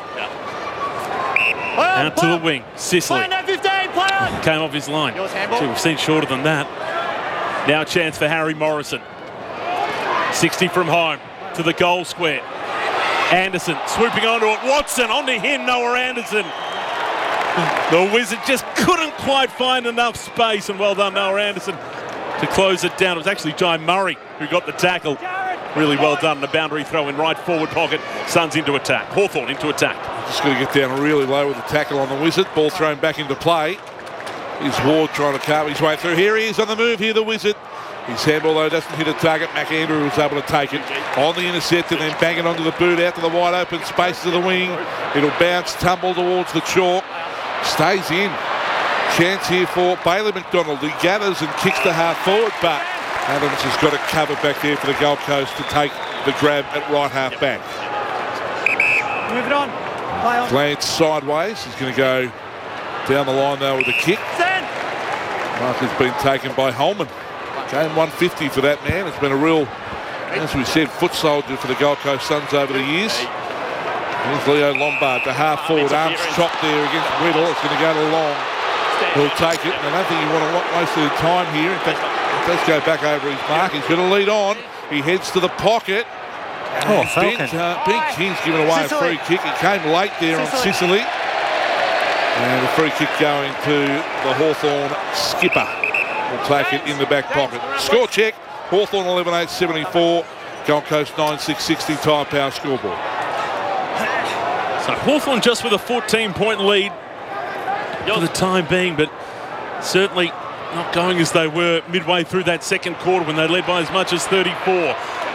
Out to the wing. Sicily. Came off his line. Gee, we've seen shorter than that. Now a chance for Harry Morrison. sixty from home to the goal square. Anderson swooping onto it. Watson onto him. Noah Anderson. The Wizard just couldn't quite find enough space. And well done, Noah Anderson, to close it down. It was actually Jai Murray who got the tackle. Really well done. The boundary throw in right forward pocket. Suns into attack. Hawthorn into attack. Just going to get down really low with the tackle on the Wizard. Ball thrown back into play. Is Ward trying to carve his way through. Here he is on the move here, the Wizard. His handball though doesn't hit a target. McAndrew was able to take it on the intercept and then bang it onto the boot out to the wide open spaces of the wing. It'll bounce, tumble towards the chalk. Stays in. Chance here for Bailey McDonald. He gathers and kicks the half forward, but Adams has got it covered back there for the Gold Coast to take the grab at right half back. Move it on. Play on. Glance sideways. He's going to go down the line though with a kick. Mark has been taken by Holman. Game one fifty for that man. It's been a real, as we said, foot soldier for the Gold Coast Suns over the years. Here's Leo Lombard, the half forward, arms chopped there against Riddle. It's going to go to Long. He'll take it. And I don't think you want to want most of the time here. In fact, it does go back over his mark. He's going to lead on. He heads to the pocket. Oh, Ben, uh, Ben King's given away Sicily. a free kick. He came late there Sicily. on Sicily. And a free kick going to the Hawthorn skipper. Will take it in the back pocket. Score check. Hawthorn eleven eight seventy-four. Gold Coast nine six sixty. Tyre Power scoreboard. So Hawthorn just with a fourteen point lead for the time being, but certainly not going as they were midway through that second quarter when they led by as much as thirty-four.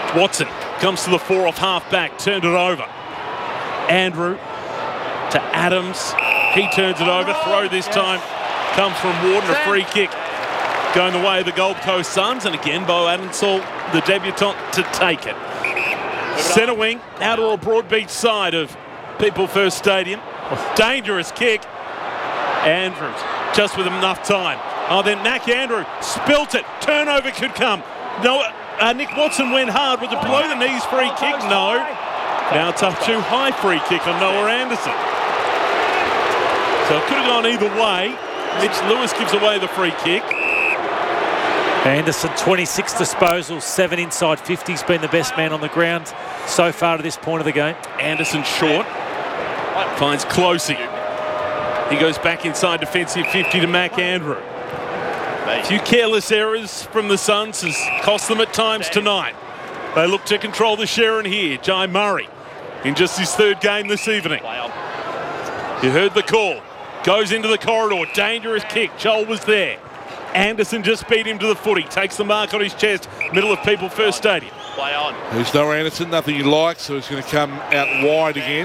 Watson comes to the four off half-back, turned it over. Andrew to Adams. He turns it over. Throw this time comes from Warden, a free kick going the way of the Gold Coast Suns. And again, Bo Adamsall, the debutant, to take it. Centre wing, out or Broadbeach side of People First Stadium. Dangerous kick. Andrews just with enough time. Oh, then Mac Andrew spilt it. Turnover could come. No, uh, Nick Watson went hard with the below the knees free kick. No. Now it's up too high free kick on Noah Anderson. So it could have gone either way. Mitch Lewis gives away the free kick. Anderson, twenty-six disposals, seven inside fifty. He's been the best man on the ground so far to this point of the game. Anderson short. Finds Closey. He goes back inside defensive fifty to Mac Andrew. A few careless errors from the Suns has cost them at times tonight. They look to control the Sharon here. Jai Murray in just his third game this evening. You heard the call. Goes into the corridor. Dangerous kick. Joel was there. Anderson just beat him to the footy. Takes the mark on his chest. Middle of People First Stadium. Play on. There's no Anderson. Nothing he likes. So he's going to come out wide again.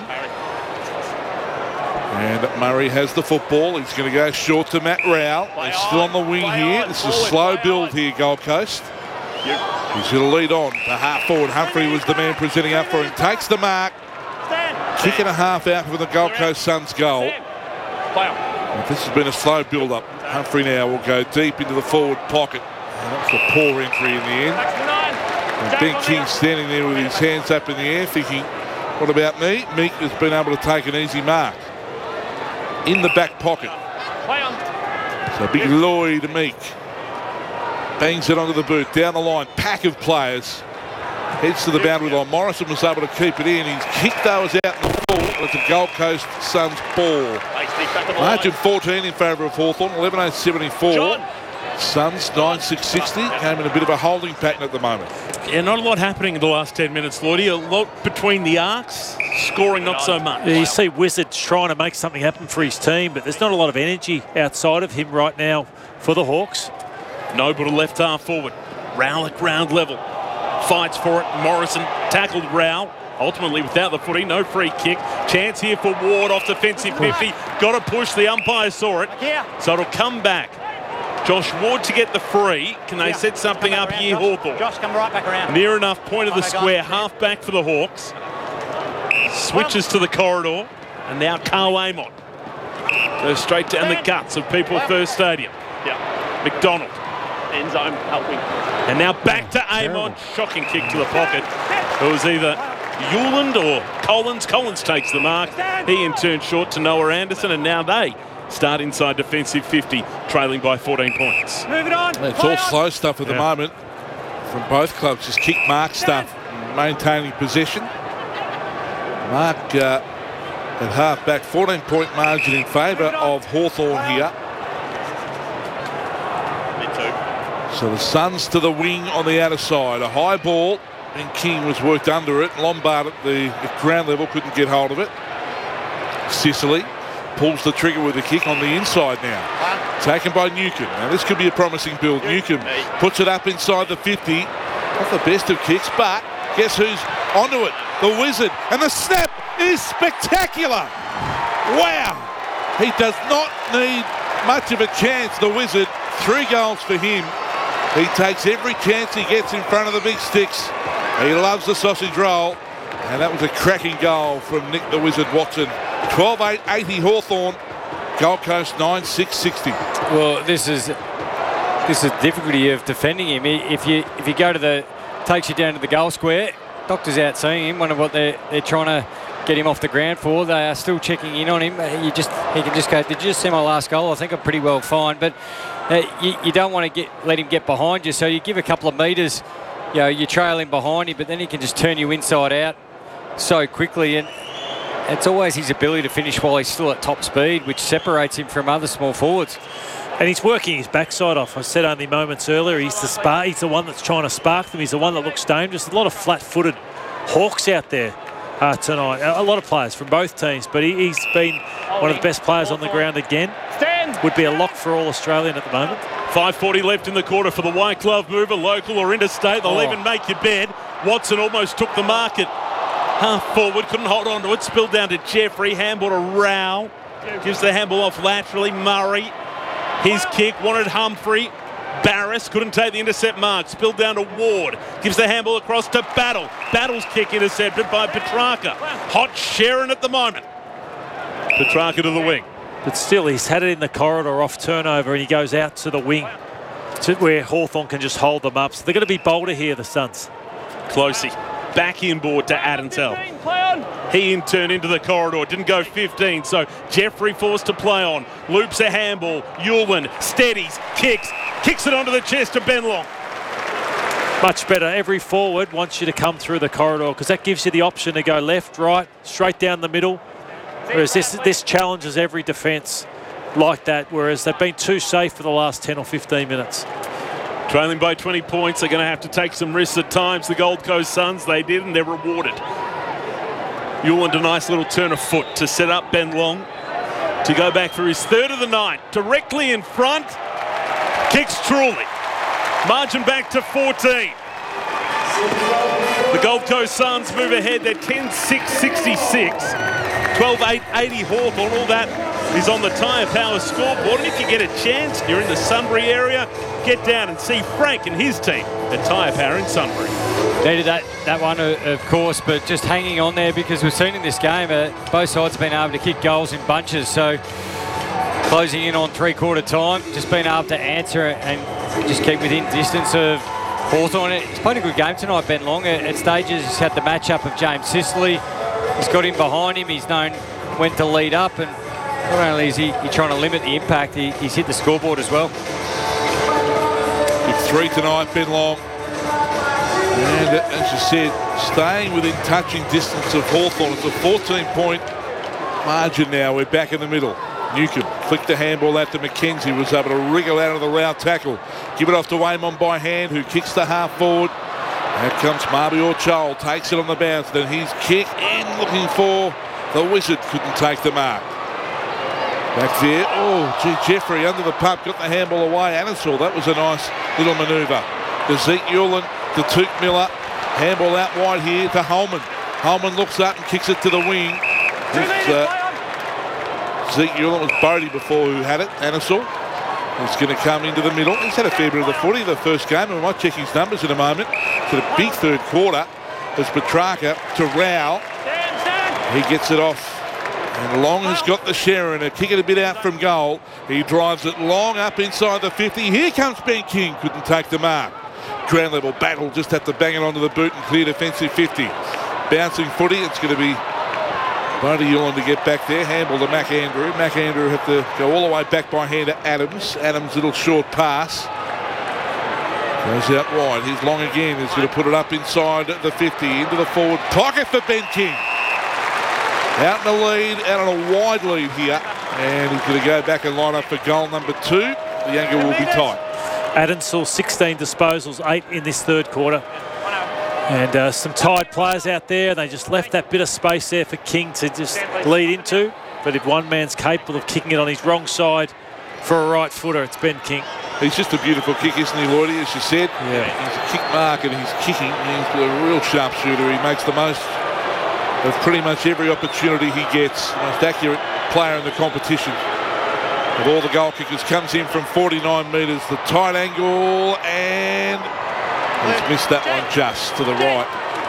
And Murray has the football. He's going to go short to Matt Rowell. He's still on the wing here. This is a slow build here, Gold Coast. He's going to lead on to half forward. Humphrey was the man presenting up for him. Takes the mark. Kick and a half out for the Gold Coast Suns goal. And this has been a slow build-up. Humphrey now will go deep into the forward pocket. And that's a poor entry in the end. And Ben King standing there with his hands up in the air thinking, what about me? Meek has been able to take an easy mark. In the back pocket. So big Lloyd Meek. Bangs it onto the boot. Down the line. Pack of players. Heads to the boundary line. Morrison was able to keep it in. His kick though was out in the full. It's a Gold Coast Suns ball. Margin fourteen in favour of Hawthorn. eleven oh seventy-four. Suns nine six sixty. Came in a bit of a holding pattern at the moment. Yeah, not a lot happening in the last ten minutes, Lloydie. A lot between the arcs. Scoring not so much. Yeah, you see Wizards trying to make something happen for his team, but there's not a lot of energy outside of him right now for the Hawks. Noble to left half forward. Rowell at ground level. Fights for it. Morrison tackled Rowell. Ultimately without the footy. No free kick. Chance here for Ward off defensive fifty. Got to push. The umpire saw it. So it'll come back. Josh Ward to get the free. Can they set something up here, Hawthorn? Josh, come right back around. Near enough. Point of the square. Half back for the Hawks. Switches to the corridor. And now Carl Amon goes straight down the guts of People First Stadium. Yeah. McDonald. End zone helping. And now back to Amon. Shocking kick to the pocket. It was either Hewland or Collins. Collins takes the mark. He in turn short to Noah Anderson. And now they start inside defensive fifty, trailing by fourteen points. Move it on. It's all slow stuff at the Yeah. moment from both clubs. Just kick mark stuff, maintaining possession. Mark uh, at half back, fourteen point margin in favour of Hawthorn here. So the Suns to the wing on the outer side. A high ball, and King was worked under it. Lombard at the at ground level couldn't get hold of it. Sicily pulls the trigger with a kick on the inside now. Taken by Newcomb. Now this could be a promising build. Newcomb puts it up inside the fifty. Not the best of kicks, but guess who's onto it? The Wizard. And the snap is spectacular. Wow. He does not need much of a chance, the Wizard. Three goals for him. He takes every chance he gets in front of the big sticks. He loves the sausage roll. And that was a cracking goal from Nick the Wizard Watson. twelve eight eighty Hawthorn. Gold Coast nine six sixty. Well, this is this is the difficulty of defending him. If you if you go to the takes you down to the goal square, Doctor's out seeing him. Wonder what they're they're trying to get him off the ground for. They are still checking in on him. You just he can just go. Did you just see my last goal? I think I'm pretty well fine, but uh, you, you don't want to get let him get behind you. So you give a couple of metres. You know, you trail him behind you, but then he can just turn you inside out so quickly. And it's always his ability to finish while he's still at top speed, which separates him from other small forwards. And he's working his backside off. I said only moments earlier, he's the spark, he's the one that's trying to spark them. He's the one that looks dangerous. A lot of flat-footed Hawks out there uh, tonight. A lot of players from both teams, but he, he's been one of the best players on the ground again. Would be a lock for all Australian at the moment. five forty left in the quarter for the white glove mover, local or interstate. They'll Oh. even make your bed. Watson almost took the mark at half forward, couldn't hold on to it. Spilled down to Jeffrey. Handball to Rao. Gives the handball off laterally. Murray. His kick wanted Humphrey. Barris couldn't take the intercept mark. Spilled down to Ward. Gives the handball across to Battle. Battle's kick intercepted by Petrarca. Hot Sharon at the moment. Petrarca to the wing. But still, he's had it in the corridor off turnover and he goes out to the wing to where Hawthorn can just hold them up. So they're going to be bolder here, the Suns. Closey back inboard to Adamsell. He in turn into the corridor. Didn't go fifteen, so Jeffrey forced to play on. Loops a handball. Yulin steadies, kicks, kicks it onto the chest of Ben Long. Much better. Every forward wants you to come through the corridor because that gives you the option to go left, right, straight down the middle. Whereas this, this challenges every defence like that, whereas they've been too safe for the last ten or fifteen minutes. Trailing by twenty points, they're going to have to take some risks at times. The Gold Coast Suns, they did, and they're rewarded. Yuland, a nice little turn of foot to set up Ben Long to go back for his third of the night. Directly in front, kicks truly. Margin back to fourteen. The Gold Coast Suns move ahead. They're ten six sixty-six. twelve eight eighty Hawthorn. All that is on the Tyre Power scoreboard. And if you get a chance, you're in the Sunbury area, get down and see Frank and his team at Tyre Power in Sunbury. Needed that, that one, of course, but just hanging on there because we've seen in this game uh, both sides have been able to kick goals in bunches. So closing in on three-quarter time, just being able to answer and just keep within distance of Hawthorn. He's played a good game tonight, Ben Long. At stages, he's had the matchup of James Sicily. He's got him behind him. He's known when to lead up, and not only is he, he trying to limit the impact, he, he's hit the scoreboard as well. Big three tonight, Ben Long. And as you said, staying within touching distance of Hawthorn. It's a fourteen-point margin now. We're back in the middle. Newcomb flicked the handball out to McKenzie, was able to wriggle out of the round tackle. Give it off to Waymon by hand, who kicks the half forward. Out comes Mabior Chol, takes it on the bounce. Then his kick in, looking for the Wizard, couldn't take the mark. Back there, oh, gee, Jeffrey under the pump, got the handball away. Anasol, that was a nice little manoeuvre. To Zeke Yulin, to Took Miller. Handball out wide here to Holman. Holman looks up and kicks it to the wing. It's, uh, Zeke Yulin, was Bodie before who had it. Anasol. He's going to come into the middle. He's had a fair bit of the footy the first game, and we might check his numbers in a moment. It's a big third quarter. As Petrarca to Rao. He gets it off. And Long has got the share, and a kick it a bit out from goal. He drives it long up inside the fifty. Here comes Ben King. Couldn't take the mark. Ground level battle. Just had to bang it onto the boot and clear defensive fifty. Bouncing footy. It's going to be Bodie Yulin to get back there. Handball to Mac Andrew. Mac Andrew had to go all the way back by hand to Adams. Adams' little short pass. Goes out wide. He's Long again. He's going to put it up inside the fifty. Into the forward pocket for Ben King. Out in the lead. Out on a wide lead here. And he's going to go back and line up for goal number two. The angle will be tight. Adamsell, sixteen disposals, eight in this third quarter. And uh, some tired players out there. They just left that bit of space there for King to just lead into. But if one man's capable of kicking it on his wrong side for a right footer, it's Ben King. He's just a beautiful kick, isn't he, Lloydie, as you said? Yeah. He's a kick mark and he's kicking. He's a real sharpshooter. He makes the most of pretty much every opportunity he gets. The most accurate player in the competition of all the goal kickers. Comes in from forty-nine metres. The tight angle, and he's missed that one just to the right.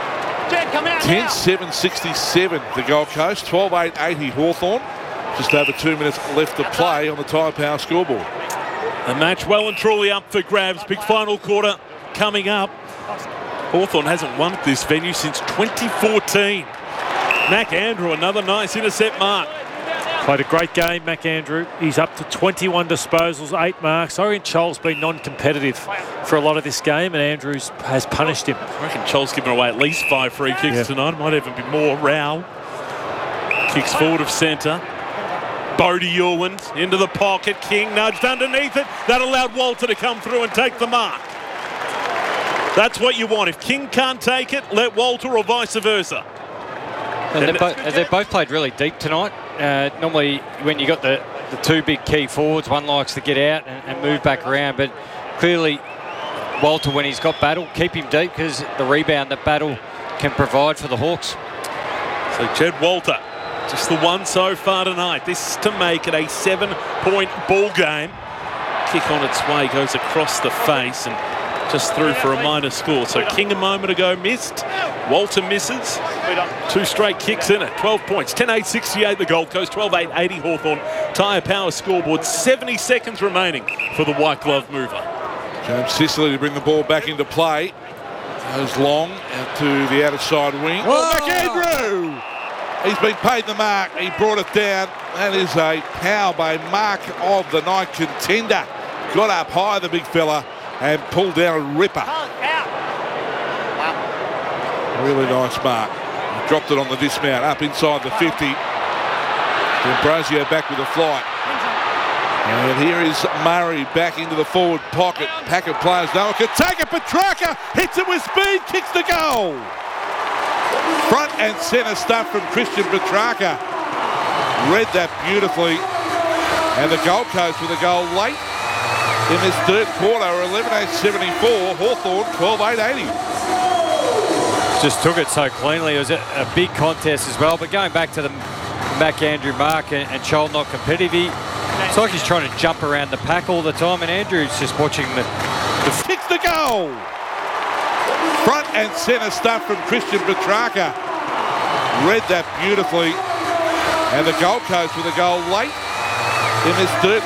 ten seven sixty-seven the Gold Coast. twelve eight eighty Hawthorn. Just over two minutes left to play on the Tyre Power scoreboard. The match well and truly up for grabs. Big final quarter coming up. Hawthorn hasn't won at this venue since twenty fourteen. Mac Andrew, another nice intercept mark. Played a great game, Mac Andrew. He's up to twenty-one disposals, eight marks. I reckon Chol's been non-competitive for a lot of this game, and Andrews has punished him. I reckon Chol's given away at least five free kicks yeah. tonight. Might even be more. Rao kicks forward of centre. Bodie Yulin into the pocket. King nudged underneath it. That allowed Walter to come through and take the mark. That's what you want. If King can't take it, let Walter, or vice versa. And they're, both, they're both played really deep tonight. Uh, normally, when you got the, the two big key forwards, one likes to get out and, and move back around, but clearly Walter, when he's got Battle, keep him deep because the rebound that Battle can provide for the Hawks. So Jed Walter, just the one so far tonight. This is to make it a seven-point ball game. Kick on its way, goes across the face and just through for a minor score. So King a moment ago missed. Walter misses. Two straight kicks in it. twelve points. ten eight sixty-eight the Gold Coast. twelve eight eighty Hawthorn. Tyre Power scoreboard. seventy seconds remaining for the white glove mover. James Sicily to bring the ball back into play. Goes long out to the outer side wing. Oh, McAndrew! He's been paid the mark. He brought it down. That is a power by mark of the night contender. Got up high, the big fella, and pulled down a ripper. Really nice mark. He dropped it on the dismount, up inside the fifty. D'Ambrosio back with a flight. And here is Murray back into the forward pocket. Pack of players. No one can take it. Petrarca hits it with speed, kicks the goal. Front and centre stuff from Christian Petrarca. Read that beautifully. And the Gold Coast with a goal late in this third quarter. eleven eight seventy-four. Hawthorn twelve eight eighty. Just took it so cleanly. It was a, a big contest as well. But going back to the McAndrew mark and, and Scholl not competitive, he, it's like he's trying to jump around the pack all the time. And Andrew's just watching the... the kicks the goal. Front and centre stuff from Christian Petrarca. Read that beautifully. And the Gold Coast with a goal late in this third